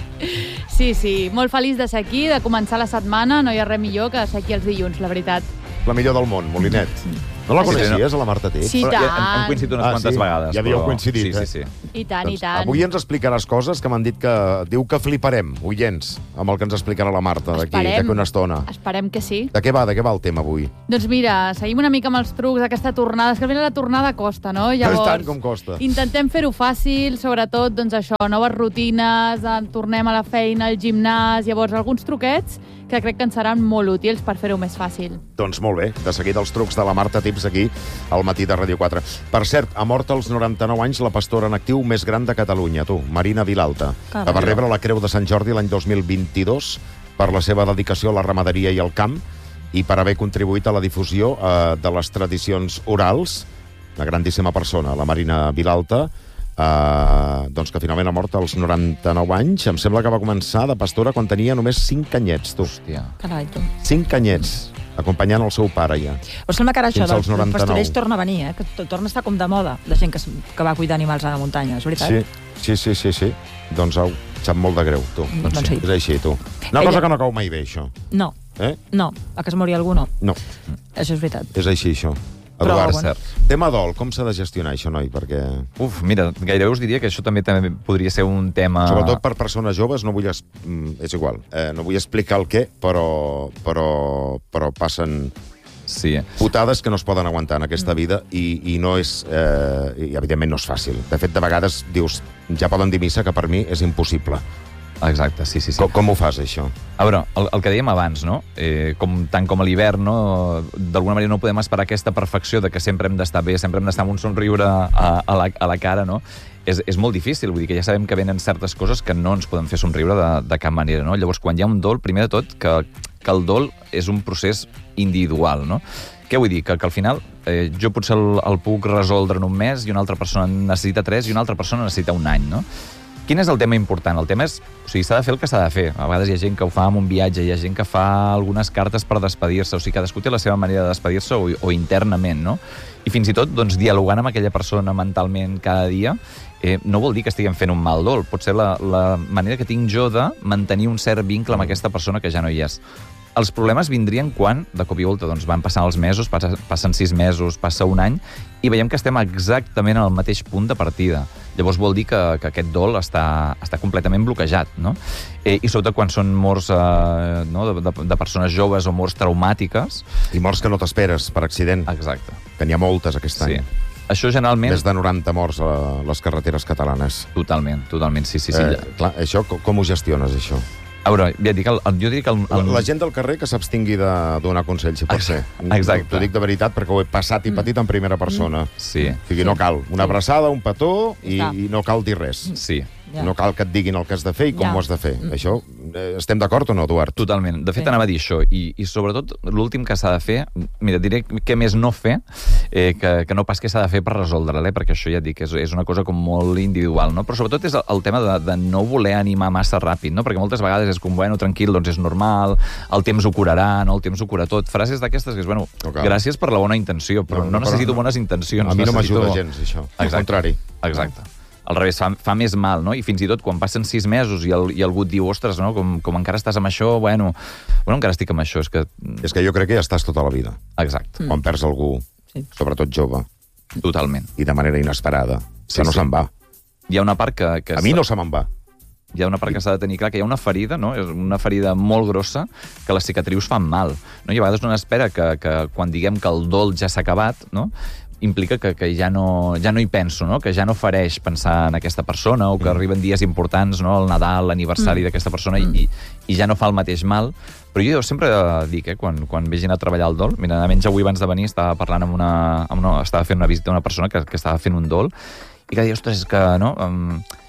S8: Sí, molt feliç de ser aquí, de començar la setmana, no hi ha res millor que ser aquí els dilluns, la veritat.
S2: La millor del món, Molinet. No la coneixies, a la Marta Tips?
S8: Sí, tant.
S5: Hem coincidit unes quantes vegades.
S2: Ja havíeu coincidit,
S5: Sí.
S8: I tant, i tant.
S2: Avui ens explicaràs coses que m'han dit que... Diu que fliparem, oients, amb el que ens explicarà la Marta d'aquí una estona.
S8: Esperem que sí.
S2: De què va el tema avui?
S8: Doncs mira, seguim una mica amb els trucs d'aquesta tornada. És que al final la tornada costa, no? Llavors,
S2: tant com costa.
S8: Intentem fer-ho fàcil, sobretot, doncs això, noves rutines, tornem a la feina, al gimnàs, llavors alguns truquets que crec que ens seran molt útils per fer-ho més fàcil.
S2: Doncs molt bé, de seguida els trucs de la Marta Tips aquí al matí de Ràdio 4. Per cert, ha mort als 99 anys la pastora en actiu més gran de Catalunya, Marina Vilalta, que va rebre la Creu de Sant Jordi l'any 2022 per la seva dedicació a la ramaderia i al camp i per haver contribuït a la difusió de les tradicions orals. Una grandíssima persona, la Marina Vilalta, doncs que finalment ha mort als 99 anys. Em sembla que va començar de pastora quan tenia només 5 anyets, tu.
S5: Hòstia.
S4: Carai, tu.
S2: 5 anyets, acompanyant el seu pare, ja.
S4: Però sembla que ara això
S2: Fins als
S4: del
S2: 99.
S4: pastoreig torna a venir, que torna a estar com de moda, de gent que va cuidar animals a la muntanya, és veritat?
S2: Sí. Doncs au, sap molt de greu, tu.
S4: Doncs sí.
S2: És així, tu. Una cosa que no cau mai bé, això.
S4: No. No, a que es mori algú, no.
S2: No.
S4: Això és veritat.
S2: És així, això.
S4: Però,
S2: Eduard, tema dol, com s'ha de gestionar això, noi? Perquè...
S5: Mira, gairebé us diria que això també podria ser un tema...
S2: Sobretot per persones joves, no vull... És igual, no vull explicar el què, però passen putades que no es poden aguantar en aquesta vida i no és... I, evidentment, no és fàcil. De fet, de vegades dius, ja poden dir missa, que per mi és impossible.
S5: Exacte, sí.
S2: Com ho fas, això?
S5: A veure, el que dèiem abans, no? Tant com a l'hivern, no? D'alguna manera no podem esperar aquesta perfecció de que sempre hem d'estar bé, sempre hem d'estar amb un somriure a la cara, no? És molt difícil, vull dir que ja sabem que venen certes coses que no ens poden fer somriure de cap manera, no? Llavors, quan hi ha un dol, primer de tot, que el dol és un procés individual, no? Què vull dir? Que al final jo potser el puc resoldre en un mes i una altra persona necessita 3 i una altra persona necessita un any, no? Quin és el tema important? El tema és... O sigui, s'ha de fer el que s'ha de fer. A vegades hi ha gent que ho fa amb un viatge, hi ha gent que fa algunes cartes per despedir-se, o sigui, cadascú té la seva manera de despedir-se o internament, no? I fins i tot, doncs, dialogant amb aquella persona mentalment cada dia, no vol dir que estiguem fent un mal dol. Pot ser la manera que tinc jo de mantenir un cert vincle amb aquesta persona que ja no hi és. Els problemes vindrien quan, de cop i volta, doncs, van passant els mesos, passen 6 mesos, passa un any, i veiem que estem exactament al mateix punt de partida. Llavors vol dir que aquest dol està completament bloquejat, no? I sobretot quan són morts de persones joves o morts traumàtiques.
S2: I morts que no t'esperes, per accident.
S5: Exacte.
S2: Que n'hi ha moltes aquest any.
S5: Això generalment...
S2: Més de 90 morts a les carreteres catalanes.
S5: Totalment, sí.
S2: Clar, això, com ho gestiones, això?
S5: A veure, ja dic, jo dic que...
S2: La gent del carrer que s'abstingui de donar consells, si pot ser.
S5: Exacte.
S2: T'ho dic de veritat perquè ho he passat i patit en primera persona.
S5: Sí.
S2: O sigui, no cal una abraçada, un petó i no cal dir res.
S5: Sí.
S2: No cal que et diguin el que has de fer i com ho has de fer. Això, estem d'acord o no, Eduard?
S5: Totalment. De fet, anava a dir això. I sobretot, l'últim que s'ha de fer... Mira, diré què més no fer que no pas què s'ha de fer per resoldre-la, perquè això ja et dic, és una cosa com molt individual, no? Però sobretot és el tema de no voler animar massa ràpid, no? Perquè moltes vegades és com, bueno, tranquil, doncs és normal, el temps ho curarà, no? El temps ho cura tot. Frases d'aquestes que és, bueno, gràcies per la bona intenció, però no necessito bones intencions.
S2: A mi no m'ajuda gens, això. Al contrari.
S5: Exacte. Al revés, fa més mal, no? I fins i tot quan passen 6 mesos i algú et diu, ostres, no? Com encara estàs amb això, bueno, encara estic amb això, és que
S2: jo crec que ja estàs tota la vida.
S5: Exacte.
S2: Quan perds algú, sobretot jove.
S5: Totalment.
S2: I de manera inesperada. Que no se'n va.
S5: Hi ha una part que
S2: a mi no se me'n va.
S5: Hi ha una part que s'ha de tenir clar, que hi ha una ferida, no? És una ferida molt grossa, que les cicatrius fan mal, no? I a vegades una espera que quan diguem que el dol ja s'ha acabat, no? Implica que ja no hi penso, no? Que ja no fareix pensar en aquesta persona o que arriben dies importants, no? El Nadal, l'aniversari d'aquesta persona i ja no fa el mateix mal. Però jo sempre dic, quan vegin a treballar el dol, mira, almenys avui abans de venir estava parlant estava fent una visita a una persona que estava fent un dol i que deia, ostres, és que no,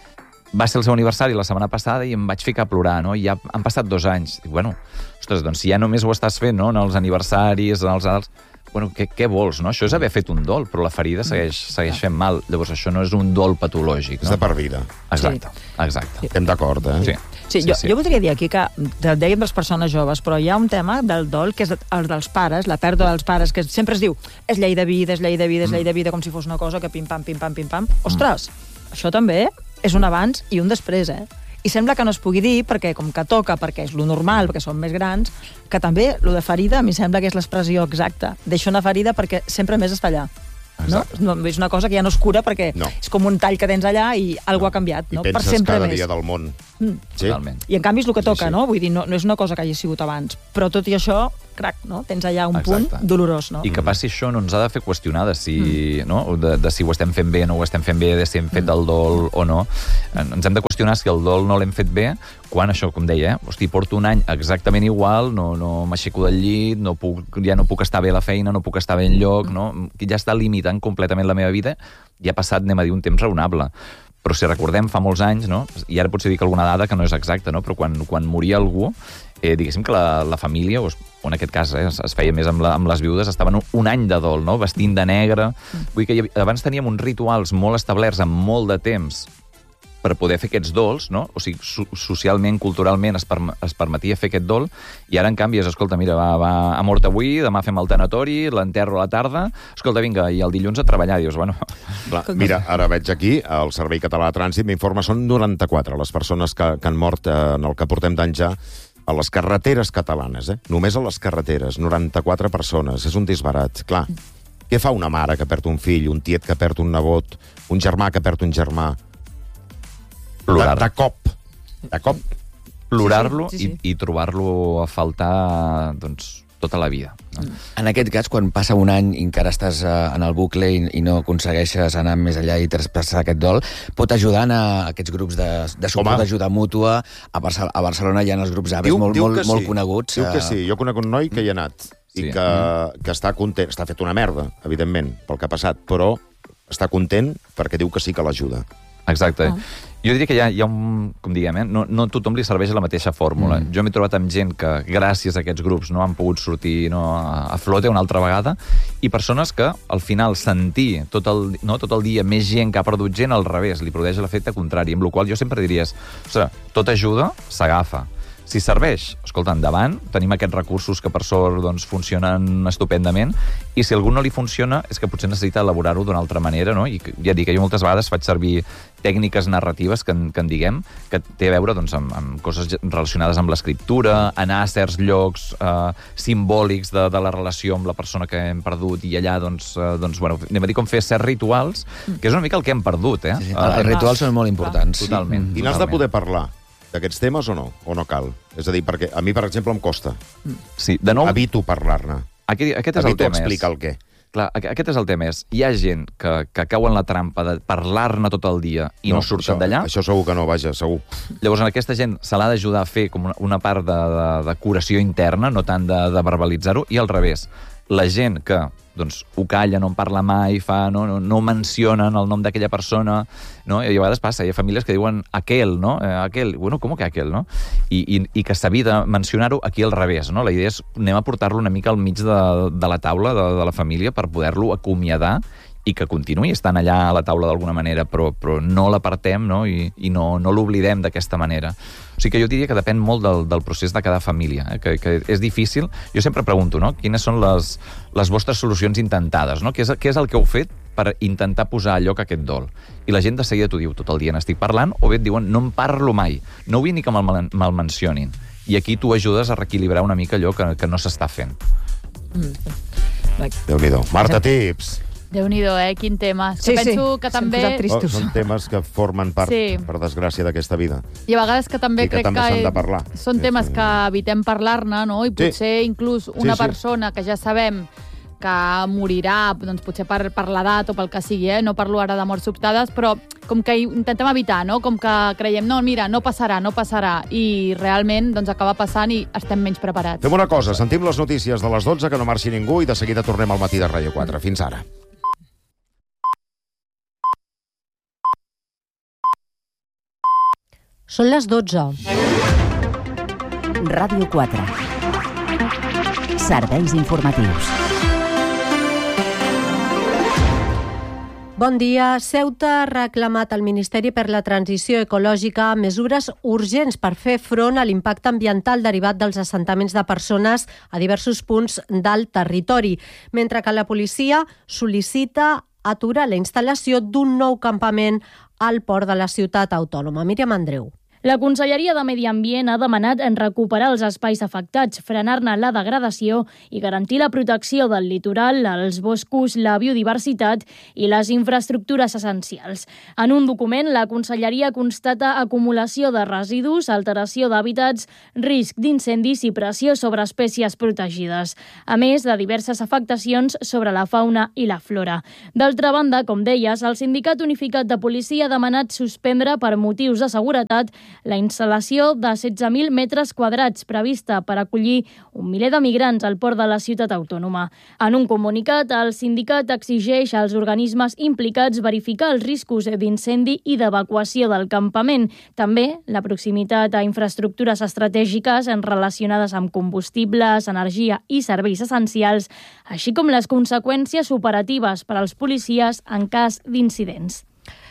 S5: va ser el seu aniversari la setmana passada i em vaig ficar a plorar, no? I ja han passat 2 anys. Dic, bueno, ostres, doncs si ja només ho estàs fent, no?, en els aniversaris, en els altres... Bueno, què vols, no? Això és haver fet un dol, però la ferida segueix fent mal. Llavors, això no és un dol patològic, no?
S2: És de per vida.
S5: Exacte, exacte.
S2: Estem d'acord,
S5: Sí.
S4: Sí, jo voldria dir aquí que dèiem les persones joves, però hi ha un tema del dol, que és el dels pares, la pèrdua dels pares, que sempre es diu és llei de vida, és llei de vida, és llei de vida, com si fos una cosa que pim-pam, pim-pam, pim-pam. Ostres, això també és un abans i un després, I sembla que no es pugui dir, perquè com que toca, perquè és lo normal, perquè som més grans, que també lo de ferida, a mi sembla que és l'expressió exacta. Deixa una ferida perquè sempre més està allà. No? És una cosa que ja no es cura perquè és com un tall que tens allà i alguna ha canviat.
S2: I
S4: no?
S2: penses
S4: per sempre
S2: cada
S4: més.
S2: dia del món. Sí?
S5: Totalment.
S4: I en canvi és el que toca, no? Vull dir, no és una cosa que hagi sigut abans. Però tot i això, crac, no? Tens allà un punt dolorós, no?
S5: I que passi això no ens ha de fer qüestionar de si, no? de si ho estem fent bé o no ho estem fent bé, de si hem fet el dol o no. Ens hem de qüestionar si el dol no l'hem fet bé quan això, com deia, hosti, porto un any exactament igual, no m'aixeco del llit, ja no puc estar bé a la feina, no puc estar bé enlloc, no? Ja està limitant completament la meva vida i ha passat, anem a dir, un temps raonable. Però si recordem fa molts anys, no? I ara potser dic alguna dada que no és exacta, no? Però quan moria algú, diguéssim que la família, o en aquest cas es feia més amb les viudes, estaven un any de dol, no? Vestint de negre. Vull dir que abans teníem uns rituals molt establerts amb molt de temps per poder fer aquests dols, no? O sigui, socialment, culturalment es permetia fer aquest dol, i ara, en canvi, escolta, mira, ha mort avui, demà fem el tanatori, l'enterro a la tarda, escolta, vinga, i el dilluns a treballar, dius, bueno...
S2: Clar, mira, ara veig aquí, el Servei Català de Trànsit m'informa, són 94 les persones que han mort en el que portem d'any ja a les carreteres catalanes, Només a les carreteres, 94 persones, és un disbarat. Clar, què fa una mare que perd un fill, un tiet que perd un nebot, un germà que perd un germà? De cop.
S5: Plorar-lo i trobar-lo a faltar, doncs, tota la vida. No?
S6: En aquest cas, quan passa un any i encara estàs en el bucle i no aconsegueixes anar més allà i traspassar aquest dol, pot ajudar a aquests grups de suport, d'ajuda mútua. A Barcelona hi ha els grups avis molt coneguts.
S2: Diu que sí. Jo conec un noi que hi ha anat i que està content. Està fet una merda, evidentment, pel que ha passat, però està content perquè diu que sí que l'ajuda.
S5: Exacte. Jo diria que hi ha un... Com diguem, no a tothom li serveix la mateixa fórmula. Jo m'he trobat amb gent que, gràcies a aquests grups, no han pogut sortir a flote una altra vegada, i persones que, al final, sentir tot el dia més gent que ha perdut gent, al revés, li produeix l'efecte contrari, amb la qual jo sempre diria, tota ajuda s'agafa. Si serveix, escolta, endavant, tenim aquests recursos que per sort doncs, funcionen estupendament, i si algú no li funciona és que potser necessita elaborar-ho d'una altra manera, no? I ja dic que jo moltes vegades faig servir tècniques narratives que en diguem, que té a veure doncs, amb coses relacionades amb l'escriptura, anar a certs llocs simbòlics de la relació amb la persona que hem perdut, i allà, doncs bueno, anem a dir com fer certs rituals, que és una mica el que hem perdut,
S6: Sí. Els rituals són molt importants.
S5: Totalment.
S2: I n'has de poder parlar d'aquests temes o no cal? És a dir, perquè a mi, per exemple, em costa.
S5: Sí, de nou...
S2: Evito parlar-ne.
S5: Aquest és el tema.
S2: Evito explicar el què.
S5: Clar, aquest és el tema. Hi ha gent que cau en la trampa de parlar-ne tot el dia i no surten d'allà.
S2: Això segur que no, vaja, segur.
S5: Llavors, a aquesta gent se l'ha d'ajudar a fer com una part de curació interna, no tant de verbalitzar-ho, i al revés. La gent que doncs, ho calla, no en parla mai, no mencionen el nom d'aquella persona, no? I a vegades passa, hi ha famílies que diuen aquel, no? Aquel, bueno, com que aquel, no? I que s'evita mencionar-ho aquí al revés, no? La idea és anem a portar-lo una mica al mig de la taula de la família per poder-lo acomiadar i que continuï estant allà a la taula d'alguna manera, però no l'apartem, no? I no l'oblidem d'aquesta manera. O sigui que jo diria que depèn molt del procés de cada família, que és difícil. Jo sempre pregunto, no? Quines són les vostres solucions intentades, no? Què és el que heu fet per intentar posar a lloc aquest dol? I la gent de seguida t'ho diu, tot el dia n'estic parlant, o bé et diuen, no en parlo mai, no vull ni que me'l mencionin. I aquí tu ajudes a reequilibrar una mica allò que no s'està fent.
S2: Déu-n'hi-do. Marta, tips!
S8: Déu-n'hi-do, quin tema.
S4: Sí,
S8: penso que també...
S2: Són temes que formen part, per desgràcia, d'aquesta vida.
S8: I a vegades que també
S2: crec que s'han de parlar.
S8: Són temes que evitem parlar-ne, no? I potser inclús una persona que ja sabem que morirà, doncs potser per l'edat o pel que sigui, no parlo ara de morts sobtades, però com que intentem evitar, no? Com que creiem, no, mira, no passarà, i realment doncs acaba passant i estem menys preparats.
S2: Fem una cosa, sentim les notícies de les 12, que no marxi ningú, i de seguida tornem al matí de Ràdio 4. Fins ara.
S9: Són les 12.
S7: Ràdio 4. Serveis informatius.
S9: Bon dia. Ceuta ha reclamat al Ministeri per la Transició Ecològica mesures urgents per fer front a l'impacte ambiental derivat dels assentaments de persones a diversos punts del territori, mentre que la policia sol·licita aturar la instal·lació d'un nou campament al port de la ciutat autònoma. Míriam Andreu.
S10: La Conselleria de Medi Ambient ha demanat recuperar els espais afectats, frenar-ne la degradació i garantir la protecció del litoral, els boscos, la biodiversitat i les infraestructures essencials. En un document, la Conselleria constata acumulació de residus, alteració d'hàbitats, risc d'incendis i pressió sobre espècies protegides, a més de diverses afectacions sobre la fauna i la flora. D'altra banda, com deies, el Sindicat Unificat de Policia ha demanat suspendre per motius de seguretat la instal·lació de 16.000 metres quadrats prevista per acollir 1 miler de migrants al port de la ciutat autònoma. En un comunicat, el sindicat exigeix als organismes implicats verificar els riscos d'incendi i d'evacuació del campament. També la proximitat a infraestructures estratègiques relacionades amb combustibles, energia i serveis essencials, així com les conseqüències operatives per als policies en cas d'incidents.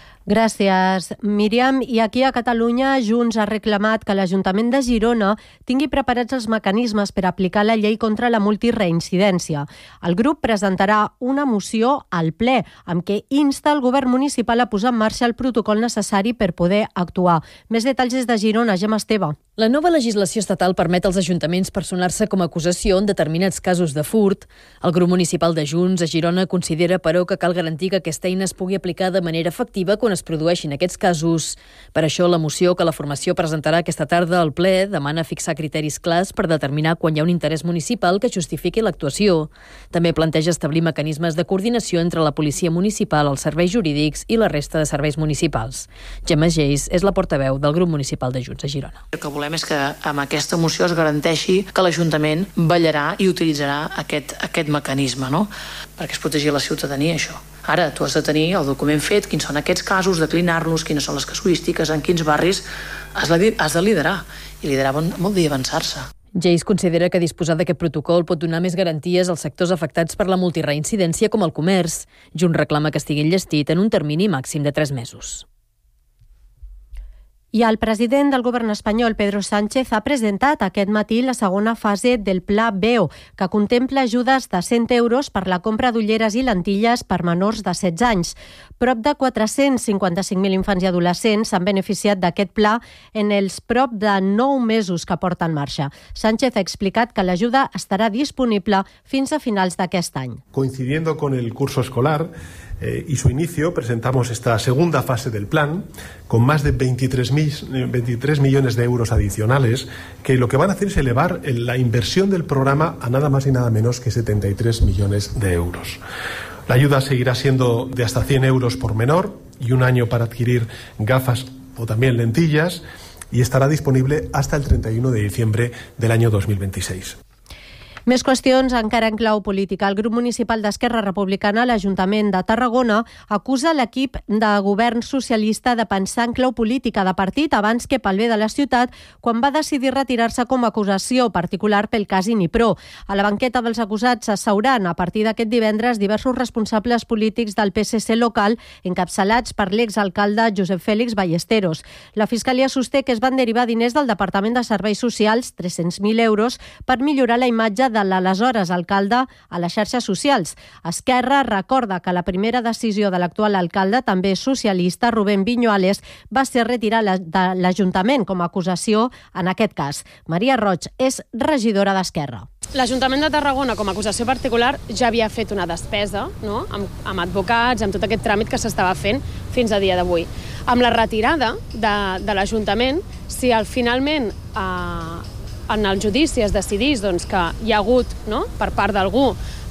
S9: Gràcies, Míriam. I aquí a Catalunya, Junts ha reclamat que l'Ajuntament de Girona tingui preparats els mecanismes per aplicar la llei contra la multireincidència. El grup presentarà una moció al ple amb què insta el govern municipal a posar en marxa el protocol necessari per poder actuar. Més detalls des de Girona, Gemma Esteve.
S11: La nova legislació estatal permet als ajuntaments personar-se com a acusació en determinats casos de furt. El grup municipal de Junts a Girona considera, però, que cal garantir que aquesta eina es pugui aplicar de manera efectiva quan es produeixin aquests casos. Per això, la moció que la formació presentarà aquesta tarda al ple demana fixar criteris clars per determinar quan hi ha un interès municipal que justifiqui l'actuació. També planteja establir mecanismes de coordinació entre la policia municipal, els serveis jurídics i la resta de serveis municipals. Gemma Geis és la portaveu del grup municipal de Junts a Girona.
S12: El que volem és que amb aquesta moció es garanteixi que l'Ajuntament vetllarà i utilitzarà aquest mecanisme, no? Perquè es protegir la ciutadania, això. Ara, tu has de tenir el document fet, quins són aquests casos, declinar-los, quines són les casuístiques, en quins barris has de liderar. I liderar vol dir avançar-se.
S11: Geis considera que disposar d'aquest protocol pot donar més garanties als sectors afectats per la multireincidència com el comerç. Junts reclama que estigui enllestit en un termini màxim de 3 mesos.
S9: I el president del govern espanyol, Pedro Sánchez, ha presentat aquest matí la segona fase del Pla BEO, que contempla ajudes de 100 euros per la compra d'ulleres i lentilles per menors de 16 anys. Prop de 455.000 infants i adolescents s'han beneficiat d'aquest pla en els prop de 9 mesos que porta en marxa. Sánchez ha explicat que l'ajuda estarà disponible fins a finals d'aquest any.
S13: Coincidiendo con el curso escolar y su inicio, presentamos esta segunda fase del plan con más de 23 millones de euros adicionales que lo que van a hacer es elevar la inversión del programa a nada más y nada menos que 73 millones de euros. La ayuda seguirá siendo de hasta 100 euros por menor y 1 año para adquirir gafas o también lentillas y estará disponible hasta el 31 de diciembre del año 2026.
S9: Més qüestions encara en clau política. El grup municipal d'Esquerra Republicana a l'Ajuntament de Tarragona acusa l'equip de govern socialista de pensar en clau política de partit abans que pel bé de la ciutat quan va decidir retirar-se com a acusació particular pel cas Inipro. A la banqueta dels acusats s'asseuran a partir d'aquest divendres diversos responsables polítics del PSC local encapçalats per l'exalcalde Josep Fèlix Ballesteros. La Fiscalia sosté que es van derivar diners del Departament de Serveis Socials, 300.000 euros, per millorar la imatge de l'aleshores alcalde a les xarxes socials. Esquerra recorda que la primera decisió de l'actual alcalde, també socialista, Rubén Viñuales, va ser retirar de l'Ajuntament com a acusació en aquest cas. Maria Roig és regidora d'Esquerra.
S14: L'Ajuntament de Tarragona, com a acusació particular, ja havia fet una despesa, no? amb advocats, amb tot aquest tràmit que s'estava fent fins a dia d'avui. Amb la retirada de l'Ajuntament, si finalment en el judici es decidís que hi ha hagut, no? per part d'algú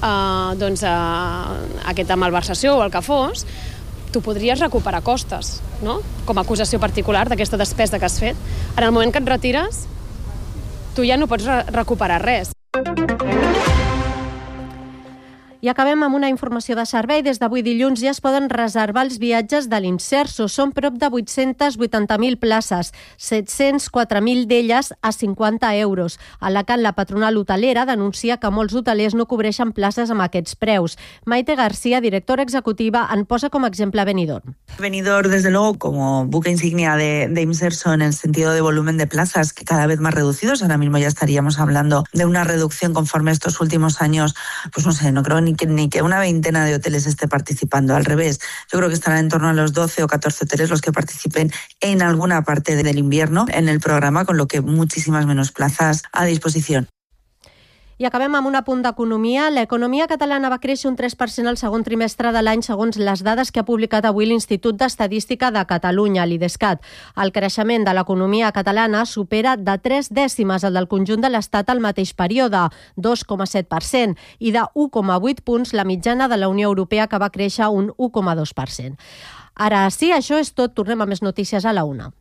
S14: aquesta malversació o el que fos, tu podries recuperar costes, no? com a acusació particular d'aquesta despesa que has fet. En el moment que et retires, tu ja no pots recuperar res.
S9: I acabem amb una informació de servei. Des d'avui dilluns ja es poden reservar els viatges de l'Inserso. Són prop de 880.000 places, 704.000 d'elles a 50 euros. Alacant, la patronal hotelera, denuncia que molts hotelers no cobreixen places amb aquests preus. Maite García, directora executiva, en posa com exemple Benidorm.
S15: Benidorm, desde luego, como buque insignia de Inserso en el sentido de volumen de plazas, que cada vez más reducidos. Ahora mismo ya estaríamos hablando de una reducción conforme estos últimos años, pues no sé, no creo ni que una veintena de hoteles esté participando. Al revés, yo creo que estarán en torno a los 12 o 14 hoteles los que participen en alguna parte del invierno en el programa, con lo que muchísimas menos plazas a disposición.
S9: I acabem amb un apunt d'economia. L'economia catalana va créixer un 3% al segon trimestre de l'any, segons les dades que ha publicat avui l'Institut d'Estadística de Catalunya, l'IDESCAT. El creixement de l'economia catalana supera de 3 dècimes el del conjunt de l'Estat al mateix període, 2,7%, i de 1,8 punts la mitjana de la Unió Europea, que va créixer un 1,2%. Ara sí, això és tot. Tornem a més notícies a la 1.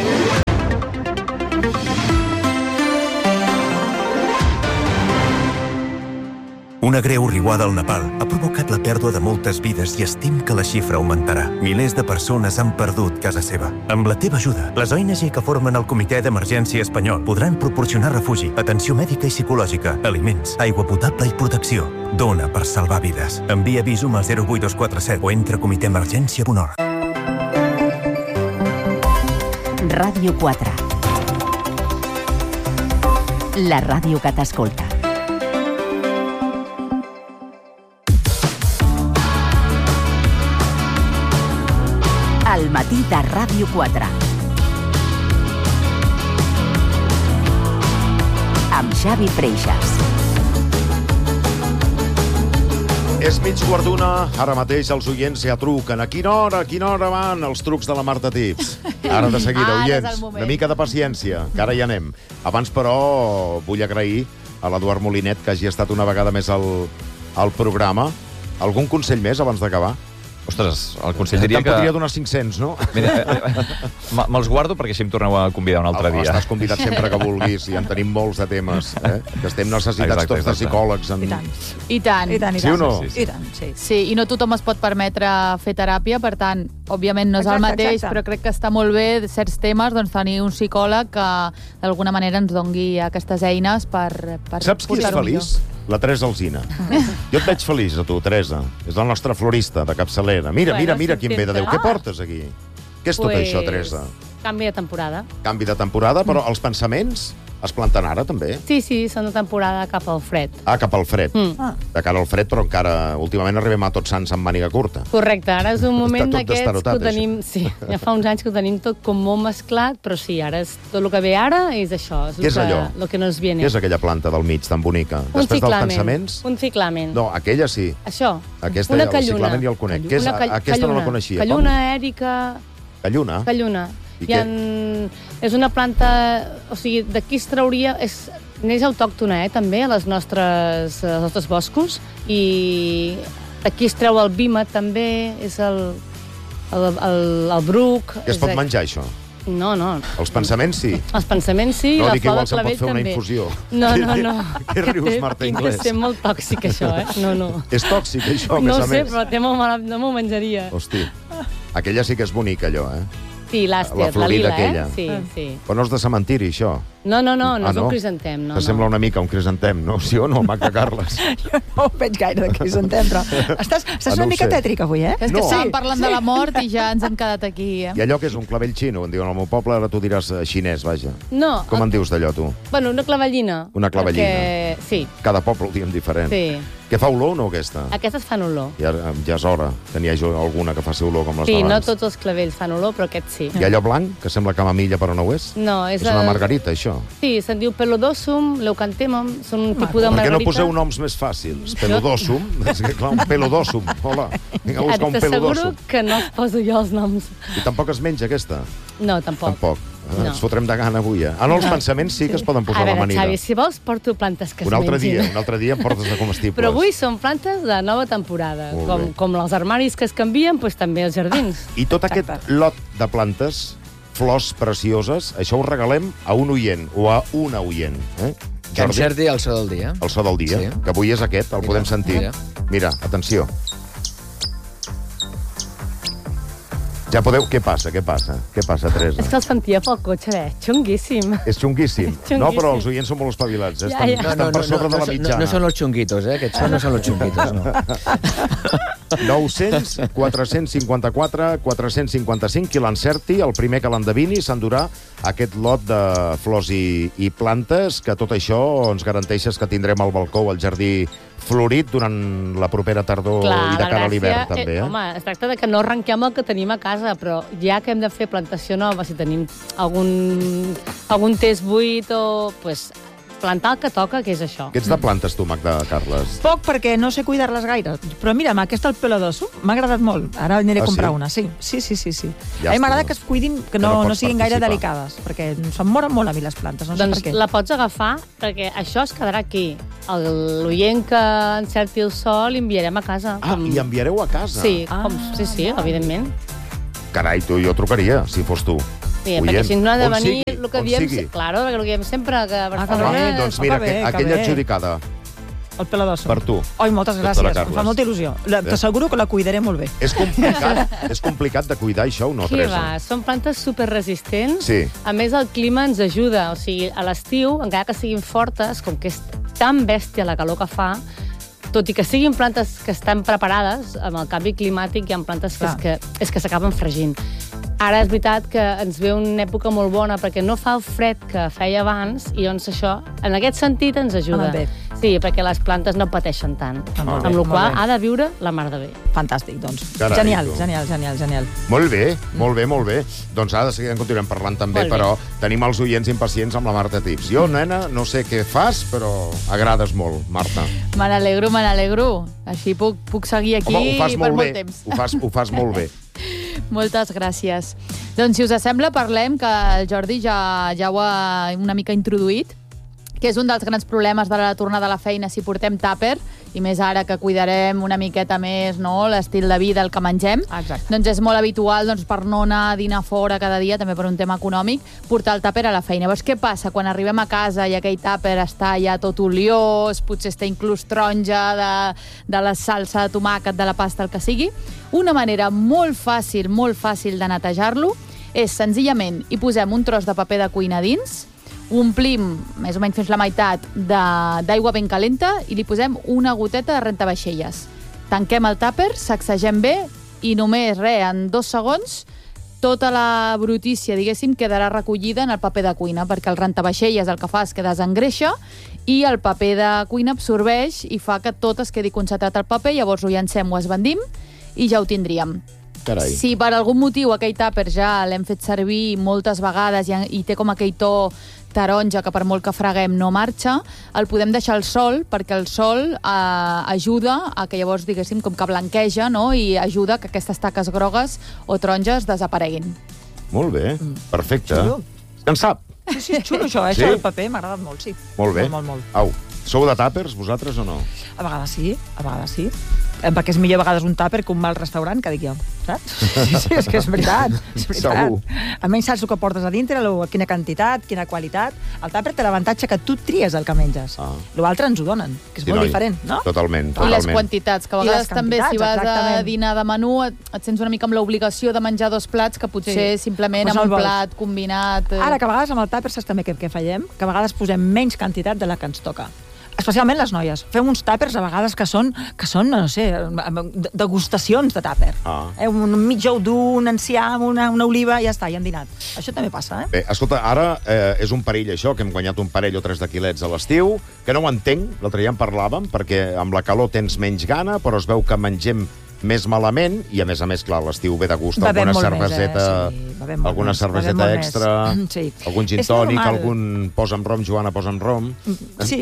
S16: Una greu riuada al Nepal ha provocat la pèrdua de moltes vides i estim que la xifra augmentarà. Milers de persones han perdut casa seva. Amb la teva ajuda, les ONG que formen el Comitè d'Emergència Espanyol podran proporcionar refugi, atenció mèdica i psicològica, aliments, aigua potable i protecció. Dona per salvar vides. Envia Visum al 08247 o entra a comitèemergència.org.
S7: Ràdio 4. La ràdio que t'escolta. Al matí de Ràdio 4. Amb Xavi Freixas.
S2: És mig quart d'una, ara mateix els oients ja truquen. A quina hora van els trucs de la Marta Tips? Ara de seguida, oients, una mica de paciència, que ara hi anem. Abans, però, vull agrair a l'Eduard Molinet, que hagi estat una vegada més al programa. Algun consell més abans d'acabar?
S5: Ostres, el consell diria que...
S2: Te'n podria donar 500, no?
S5: Mira, me'ls guardo perquè així em torneu a convidar un altre dia.
S2: Estàs convidat sempre que vulguis i en tenim molts de temes, que estem necessitats tots de psicòlegs.
S8: I tant.
S2: Sí o no?
S8: I tant, sí. Sí, i no tothom es pot permetre fer teràpia, per tant, òbviament no és el mateix, però crec que està molt bé certs temes, doncs tenir un psicòleg que d'alguna manera ens dongui aquestes eines per
S2: saps qui és feliç? La Teresa Alsina. Jo et veig feliç, a tu, Teresa. És la nostra florista de capçalera. Mira qui em ve de Déu. Què portes aquí? Què és tot això, Teresa?
S17: Canvi de temporada.
S2: Canvi de temporada, però els pensaments es planten ara, també?
S17: Sí, són de temporada cap al fred.
S2: Ah, cap al fred. De cara al fred, però encara últimament arribem a Tots Sants amb màniga curta.
S17: Correcte, ara és un moment d'aquests que ho tenim...
S2: Això.
S17: Sí, ja fa uns anys que ho tenim tot com molt mesclat, però sí, ara és tot el que ve ara és això.
S2: Què és allò?
S17: Lo que nos viene.
S2: Què és aquella planta del mig tan bonica? Després dels pensaments?
S17: Un ciclamen.
S2: No, aquella sí.
S17: Això.
S2: Aquesta,
S17: una
S2: el ciclamen ja el conec. Aquesta no la coneixia.
S17: Calluna èrica...
S2: Calluna?
S17: Calluna. És una planta... O sigui, d'aquí es trauria... Neix autòctona, també, als nostres boscos. I aquí es treu el vímet, també. És el bruc.
S2: Que es pot menjar, això?
S17: No.
S2: Els pensaments, sí.
S17: Els pensaments, sí.
S2: No,
S17: la
S2: dic, igual
S17: flor de
S2: se'n pot fer una infusió.
S17: No.
S2: Què rius, Marta Inglés?
S17: És molt tòxic, això, No.
S2: És tòxic, això, a més a més.
S17: No sé, però té molt mal... No m'ho menjaria.
S2: Hosti, aquella sí que és bonica, allò,
S17: Sí, l'àster, la lila, Sí.
S2: Però no és de cementiri, això.
S17: No és un crisantem, no.
S2: Sembla una mica un crisantem, no? Sí o no, Magda Carles?
S4: Jo no ho veig gaire de crisantem, però estàs una mica tètrica avui,
S8: És que estàvem parlant de la mort i ja ens hem quedat aquí,
S2: I allò que és un clavell xino, en diuen al meu poble, ara tu diràs xinès, vaja.
S17: No.
S2: Com en dius d'allò, tu?
S17: Bueno, una clavellina.
S2: Una clavellina.
S17: Sí.
S2: Cada poble ho diem diferent.
S17: Sí.
S2: Que fa olor o no, aquesta?
S17: Aquestes fan olor.
S2: Ja és hora. Tenia jo alguna que faci olor com les d'abans.
S17: Sí, no tots els clavells fan olor, però aquest sí.
S2: I allò blanc, que sembla camamilla però no ho és?
S17: No, és
S2: una margarita, això.
S17: Sí, se'n diu pelodòsum, leucantemum, són un tipus de margarita.
S2: Per què no poseu noms més fàcils? Pelodòsum? És que clar, un pelodòsum. Hola, vinga a buscar un pelodòsum.
S17: T'asseguro que no poso jo els noms.
S2: I tampoc es menja, aquesta?
S17: No, tampoc.
S2: Ens fotrem de gana avui, No, els pensaments sí que es poden posar a l'amanida.
S17: A veure, Xavi, si vols, porto plantes que es mengin.
S2: Un altre dia em portes de comestibles.
S17: Però avui són plantes de nova temporada. Com els armaris que es canvien, doncs també els jardins.
S2: I tot aquest lot de plantes, flors precioses, això ho regalem a un oient o a una oient.
S6: Que encerti el so del dia.
S2: El so del dia, que avui és aquest, el podem sentir. Mira, atenció. Ja podeu... Què passa, Teresa?
S17: És que el sentia pel cotxe, xunguíssim.
S2: És xunguíssim. No, però els oients són molt espavilats. Estan per sobre de la mitjana.
S6: No són los xunguitos, Aquests no són los xunguitos, no.
S2: 900, 454, 455, qui l'encerti, el primer que l'endevini, s'endurà aquest lot de flors i plantes, que tot això ens garanteixes que tindrem al balcó o al jardí florit durant la propera tardor i de cara a l'hivern, també.
S17: Home, es tracta de que no arrenquem el que tenim a casa, però ja que hem de fer plantació nova, si tenim algun test buit o... Pues, plantar el que toca, que és això.
S2: Què ets de plantes, tu, Magda Carles?
S4: Poc, perquè no sé cuidar-les gaire. Però mira, aquesta el pelo d'osso m'ha agradat molt. Ara aniré a comprar una. Sí. A mi m'agrada que es cuidin, que no siguin gaire delicades, perquè se'm moren molt a mi les plantes. No sé per què.
S17: La pots agafar, perquè això es quedarà aquí. L'oient que encerti el sol l'enviarem a casa.
S2: I enviareu a casa?
S17: Sí, evidentment.
S2: Carai, jo trucaria, si fos tu.
S17: Sí, perquè si no ha de venir el que diem... Claro, perquè el que diem sempre que a Barcelona...
S2: Doncs mira, aquella adjudicada.
S4: El pelo d'osso.
S2: Per tu.
S4: Ai, moltes gràcies, em fa molta il·lusió. T'asseguro que la cuidaré molt bé.
S2: És complicat de cuidar això o no, Teresa?
S17: Qui va? Són plantes superresistents.
S2: Sí.
S17: A més, el clima ens ajuda. O sigui, a l'estiu, encara que siguin fortes, com que és tan bèstia la calor que fa, tot i que siguin plantes que estan preparades, amb el canvi climàtic hi ha plantes que s'acaben fregint. Ara és veritat que ens ve una època molt bona perquè no fa el fred que feia abans i doncs això, en aquest sentit, ens ajuda. Sí, perquè les plantes no pateixen tant. Amb la qual ha de viure la mar de bé.
S4: Fantàstic, doncs.
S2: Carai,
S4: Genial.
S2: Molt bé. Doncs ara de seguida en continuem parlant també, però tenim els oients impacients amb la Marta Tips. Jo, nena, no sé què fas, però agrades molt, Marta.
S8: Me n'alegro. Així puc seguir aquí per molt temps.
S2: Ho fas molt bé.
S8: Moltes gràcies. Doncs, si us sembla, parlem, que el Jordi ja ho ha una mica introduït, que és un dels grans problemes de la tornada a la feina si portem tàper, i més ara que cuidarem una miqueta més l'estil de vida, el que mengem.
S4: Exacte.
S8: Doncs és molt habitual, per no anar a dinar fora cada dia, també per un tema econòmic, portar el tàper a la feina. Llavors, què passa? Quan arribem a casa i aquell tàper està ja tot oliós, potser està inclús taronja de la salsa de tomàquet, de la pasta, el que sigui, una manera molt fàcil de netejar-lo és senzillament hi posem un tros de paper de cuina dins, omplim més o menys fins la meitat d'aigua ben calenta i li posem una goteta de rentavaixelles. Tanquem el tàper, sacsegem bé i només, en 2 segons, tota la brutícia, diguéssim, quedarà recollida en el paper de cuina, perquè el rentavaixelles el que fa és que desengreixa i el paper de cuina absorbeix i fa que tot es quedi concentrat al paper, llavors ho llancem, ho esbandim i ja ho tindríem.
S2: Carai.
S8: Si per algun motiu aquell tàper ja l'hem fet servir moltes vegades i té com aquell to taronja que per molt que freguem no marxa, el podem deixar al sol perquè el sol ajuda a que llavors, diguéssim, com que blanqueja, i ajuda que aquestes taques grogues o taronges desapareguin.
S2: Molt bé, perfecte. En sap?
S4: Sí, xulo això, això del paper m'ha agradat molt, sí.
S2: Molt bé.
S4: Molt.
S2: Au, sou de tàpers, vosaltres, o no?
S4: A vegades sí. Perquè és millor a vegades un tàper que un mal restaurant, que dic jo, saps? Sí, és que és veritat.
S2: Segur.
S4: Almenys saps el que portes a dintre, quina quantitat, quina qualitat. El tàper té l'avantatge que tu tries el que menges. L'altre ens ho donen, que és molt diferent, no?
S2: Totalment.
S8: I les quantitats, que a vegades també, si vas a dinar de menú, et sents una mica amb l'obligació de menjar 2 plats que potser simplement amb un plat combinat...
S4: Ara, que a vegades amb el tàper saps també què fèiem? Que a vegades posem menys quantitat de la que ens toca. Especialment les noies. Fem uns tàpers a vegades que són no sé, degustacions de tàper. Un mig ou dur, un enciam, una oliva, ja està, ja hem dinat. Això també passa,
S2: Bé, escolta, ara és un perill això, que hem guanyat un parell o 3 de quilets a l'estiu, que no ho entenc, l'altre dia en parlàvem, perquè amb la calor tens menys gana, però es veu que mengem més malament, i a més, clar, l'estiu ve de gust alguna cerveseta, alguna cerveseta extra, algun gin tònic, algun posa'm rom, Joana, posa'm rom.
S4: Sí.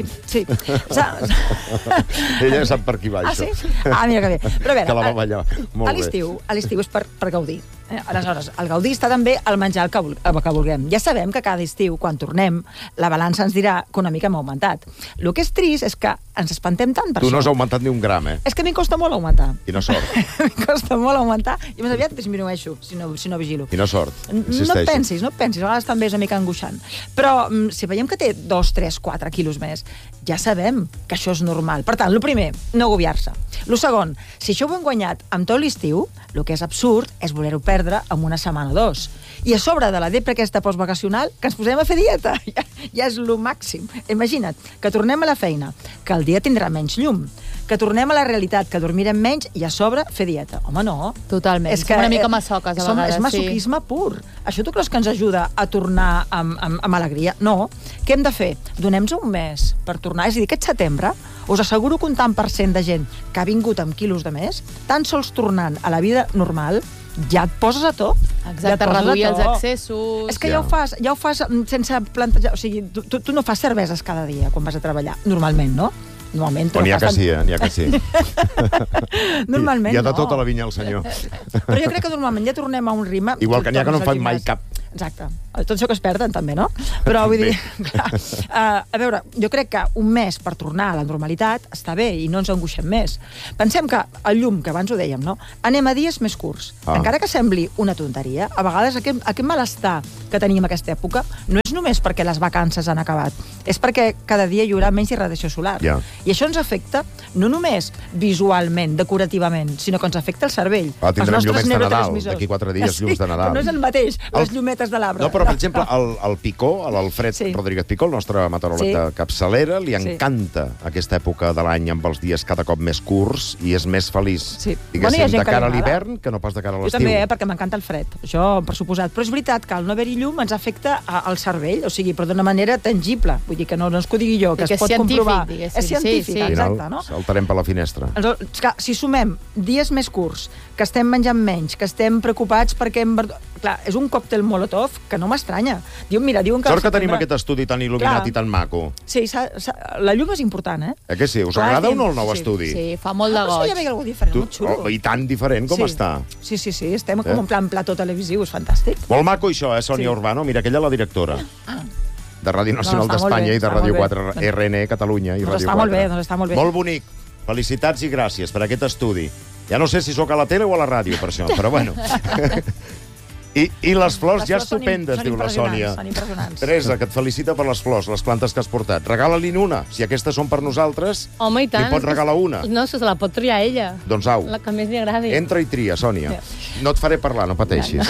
S2: Ella sap per qui va, això.
S4: Ah, sí? Ah, mira que bé. Però a veure,
S2: que la va ballar.
S4: A l'estiu és per gaudir. Aleshores, el gaudir està també al menjar el que vulguem. Ja sabem que cada estiu, quan tornem, la balança ens dirà que una mica hem augmentat. El que és trist és que ens espantem tant per
S2: Tu
S4: això.
S2: no has augmentat ni un gram, eh?
S4: És que a mi em costa molt augmentar.
S2: Quina sort.
S4: Em costa molt augmentar i més aviat disminueixo, si no vigilo.
S2: Quina sort.
S4: No et pensis, a vegades també és una mica angoixant. Però si veiem que té 2, 3, 4 quilos més, ja sabem que això és normal. Per tant, el primer, no agobiar-se. El segon, si això ho hem guanyat amb tot l'estiu, el que és absurd és voler-ho perdre en una setmana o 2. I a sobre de la depre aquesta postvacacional, que ens posem a fer dieta. Ja és el màxim. Imagina't, que tornem a la feina, que el dia tindrà menys llum, que tornem a la realitat, que dormirem menys i a sobre fer dieta. Home, no.
S8: Totalment.
S4: És que,
S8: una mica massoques, a vegades.
S4: És masoquisme pur. Això tu creus que ens ajuda a tornar amb alegria? No. Què hem de fer? Donem-nos un mes per tornar. És a dir, aquest setembre, us asseguro que un tant per cent de gent que ha vingut amb quilos de més, tan sols tornant a la vida normal, ja et poses a to.
S8: Exacte, reduir els excessos...
S4: És que ja ho fas sense plantejar... O sigui, tu no fas cerveses cada dia quan vas a treballar, normalment, no? Normalment...
S2: N'hi ha que sí, n'hi ha que sí.
S4: Normalment,
S2: no. Hi ha de
S4: no.
S2: tota la vinya al senyor.
S4: Però jo crec que normalment ja tornem a un ritme...
S2: Igual que n'hi ha que no en fan mai cap.
S4: Exacte. Tot això que es perden, també, no? Però vull dir, clar, a veure, jo crec que un mes per tornar a la normalitat està bé i no ens angoixem més. Pensem que el llum, que abans ho dèiem, no? Anem a dies més curts. Encara que sembli una tonteria, a vegades aquest malestar que tenim aquesta època no és només perquè les vacances han acabat, és perquè cada dia hi haurà menys irradiació solar.
S2: Ja.
S4: I això ens afecta no només visualment, decorativament, sinó que ens afecta el cervell.
S2: Tindrem llumets de Nadal, d'aquí 4 dies llums de Nadal.
S4: Però no és el mateix, les llumetes de l'arbre.
S2: No, però, per exemple, el Picó, l'Alfred Rodríguez Picó, el nostre meteoròleg de capçalera, li encanta aquesta època de l'any amb els dies cada cop més curts i és més feliç, diguéssim, de cara a l'hivern que no pas de cara a l'estiu.
S4: Jo també, perquè m'encanta el fred, això per suposat. Però és veritat que el no haver-hi llum ens afecta al cervell, o sigui, però d'una manera tangible. Vull dir que no és que ho digui jo, que es pot comprovar. És científic, exacte, no?
S2: Saltarem per la finestra.
S4: Si sumem dies més curts, que estem menjant menys, que estem preocupats perquè clar, és un còctel molotov que no m'estranya. Diuen que...
S2: Sort que tenim aquest estudi tan il·luminat i tan maco.
S4: Sí, la llum és important, eh?
S2: Que sí? Us agrada o no el nou estudi?
S8: Sí, fa molt de goig.
S4: Ja veig algú diferent, molt xulo.
S2: I tan diferent com està.
S4: Sí, estem com en plan plató televisiu, és fantàstic.
S2: Molt maco això, Sònia Urbano? Mira, aquella la directora. De Ràdio Nacional d'Espanya i de Ràdio 4 RN Catalunya i Ràdio 4.
S4: Està molt bé.
S2: Molt bonic. Felicitats i gràcies per aquest estudi. Ja no sé si sóc a la tele o a la ràdio, per això, però bueno. I les flors ja estupendes, diu la Sònia.
S4: Són impressionants.
S2: Teresa, que et felicita per les flors, les plantes que has portat. Regala-li'n una. Si aquestes són per nosaltres,
S17: home, i tant.
S2: Li pots regalar una.
S17: No, se la pot triar ella.
S2: Doncs au.
S17: La que més li agradi.
S2: Entra i tria, Sònia. No et faré parlar, no pateixis.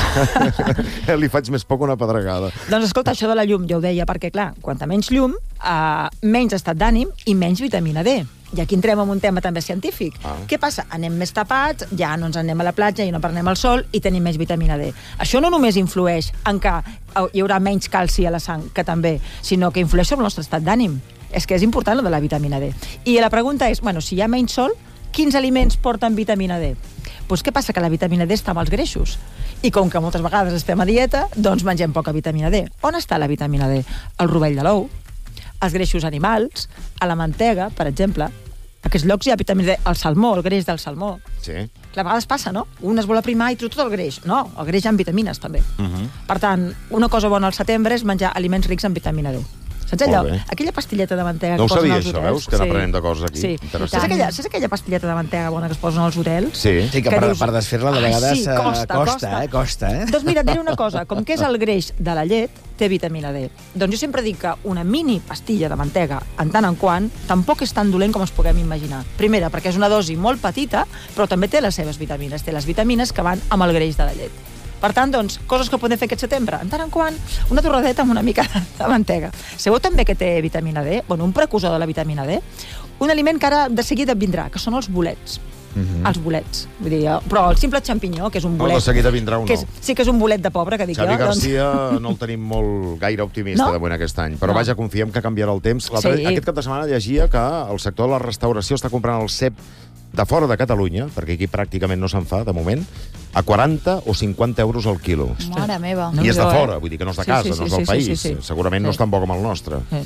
S2: Li faig més poc una pedregada.
S4: Doncs escolta, això de la llum, ja ho deia, perquè clar, quanta menys llum, menys estat d'ànim i menys vitamina D. I aquí entrem en un tema també científic. Què passa? Anem més tapats, ja no ens anem a la platja i no prenem el sol i tenim més vitamina D. Això no només influeix en que hi haurà menys calci a la sang, que també, sinó que influeix sobre el nostre estat d'ànim. És que és important lo de la vitamina D. I la pregunta és, bueno, si hi ha menys sol, quins aliments porten vitamina D? Doncs què passa? Que la vitamina D està amb els greixos. I com que moltes vegades estem a dieta, doncs mengem poca vitamina D. On està la vitamina D? El rovell de l'ou, els greixos animals, a la mantega, per exemple. A aquests llocs hi ha vitamina D. El salmó, el greix del salmó.
S2: Sí.
S4: A vegades passa, no? Un es vol aprimar i treu tot el greix. No, el greix hi ha vitamines, també. Per tant, una cosa bona al setembre és menjar aliments rics en vitamina D. Saps allò? Aquella pastilleta de mantega
S2: no
S4: que posen als
S2: hotels. No ho sabia, això,
S4: veus?
S2: Que n'aprenem de coses aquí.
S4: Sí. Saps aquella pastilleta de mantega bona que es posen als hotels?
S6: Sí, que per desfer-la de vegades costa.
S4: Doncs mira, et diré una cosa. Com que és el greix de la llet, té vitamina D. Doncs jo sempre dic que una mini pastilla de mantega, en tant en quant, tampoc és tan dolent com es puguem imaginar. Primera, perquè és una dosi molt petita, però també té les seves vitamines. Té les vitamines que van amb el greix de la llet. Per tant, doncs, coses que podem fer aquest setembre. En tant en quant, una torradeta amb una mica de mantega. Sabeu també que té vitamina D? Bueno, un precursor de la vitamina D. Un aliment que ara de seguida vindrà, que són els bolets. Els bolets. Vull dir, però el simple xampinyó, que és un bolet...
S2: No, de seguida vindrà un nou.
S4: Sí que és un bolet de pobre, que dic
S2: Xavi
S4: jo.
S2: Garcia no el tenim molt gaire optimista de moment aquest any, però vaja, confiem que canviarà el temps. Aquest cap de setmana llegia que el sector de la restauració està comprant el cep de fora de Catalunya, perquè aquí pràcticament no se'n fa, de moment, a 40 o 50 euros al quilo.
S8: Mare meva.
S2: I és de fora, vull dir que no és de casa, no és del país. Segurament no és tan bo com el nostre.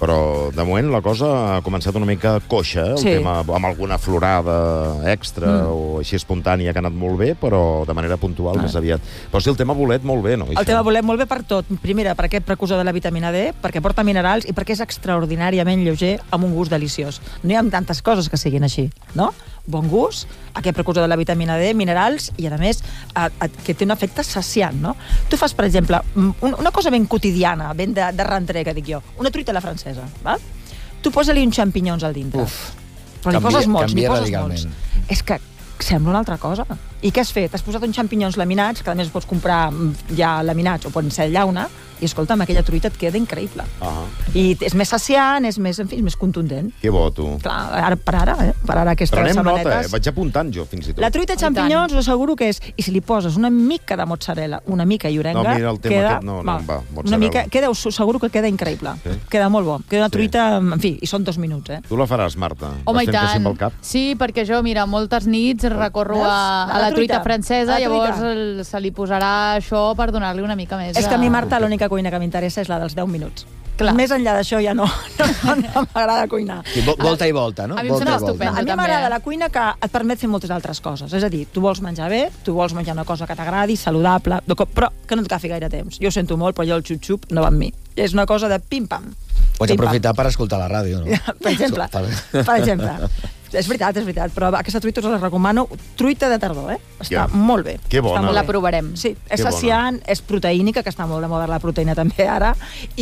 S2: Però, de moment, la cosa ha començat una mica coixa, el tema amb alguna florada extra o així espontània que ha anat molt bé, però de manera puntual més aviat. Però sí, el tema bolet molt bé, no?
S4: El tema bolet molt bé per tot. Primera, per aquest precursor de la vitamina D, perquè porta minerals i perquè és extraordinàriament lleuger amb un gust deliciós. No hi ha tantes coses que siguin així, no? Bon gust, aquest precursor de la vitamina D, minerals i, a més, que té un efecte saciant, no? Tu fas, per exemple, una cosa ben quotidiana, ben de rentrer, que dic jo, una truita a la francesa, val? Tu posa-li uns xampinyons al dintre. Però n'hi poses molts, n'hi poses molts. És que sembla una altra cosa. I què has fet? Has posat uns xampinyons laminats, que a més pots comprar ja laminats o poden ser llauna, i escolta'm, aquella truita et queda increïble. I és més saciant, és més, en fi, és més contundent.
S2: Que bo, tu.
S4: Clar, per ara aquestes setmanetes...
S2: Prenem nota, vaig apuntant jo, fins i tot.
S4: La truita de xampinyons, us asseguro que és... I si li poses una mica de mozzarella, una mica llorenga...
S2: No, mira, el tema aquest no em va, mozzarella.
S4: Seguro que queda increïble. Queda molt bo. Queda una truita, en fi, i són 2 minuts,
S2: Tu la faràs, Marta?
S8: Home, i tant. Sí, perquè jo, mira, moltes nits recorro a la truita francesa, llavors se li posarà això per donar-li una mica més...
S4: És que a mi, Marta, l'única cuina que m'interessa és la dels 10 minuts. Més enllà d'això ja no m'agrada cuinar.
S6: Volta i volta, no?
S8: A mi em sembla estupendo,
S4: també. A mi m'agrada la cuina que et permet fer moltes altres coses. És a dir, tu vols menjar bé, tu vols menjar una cosa que t'agradi, saludable, però que no et agafi gaire temps. Jo ho sento molt, però jo el xup-xup no va amb mi. És una cosa de pim-pam.
S6: Pots aprofitar per escoltar la ràdio, no?
S4: Per exemple. És veritat, però aquesta truita us la recomano. Truita de tardor, Està molt bé.
S2: Que bona.
S8: La provarem.
S4: Sí, és saciant, és proteínica, que està molt de moda la proteïna també ara,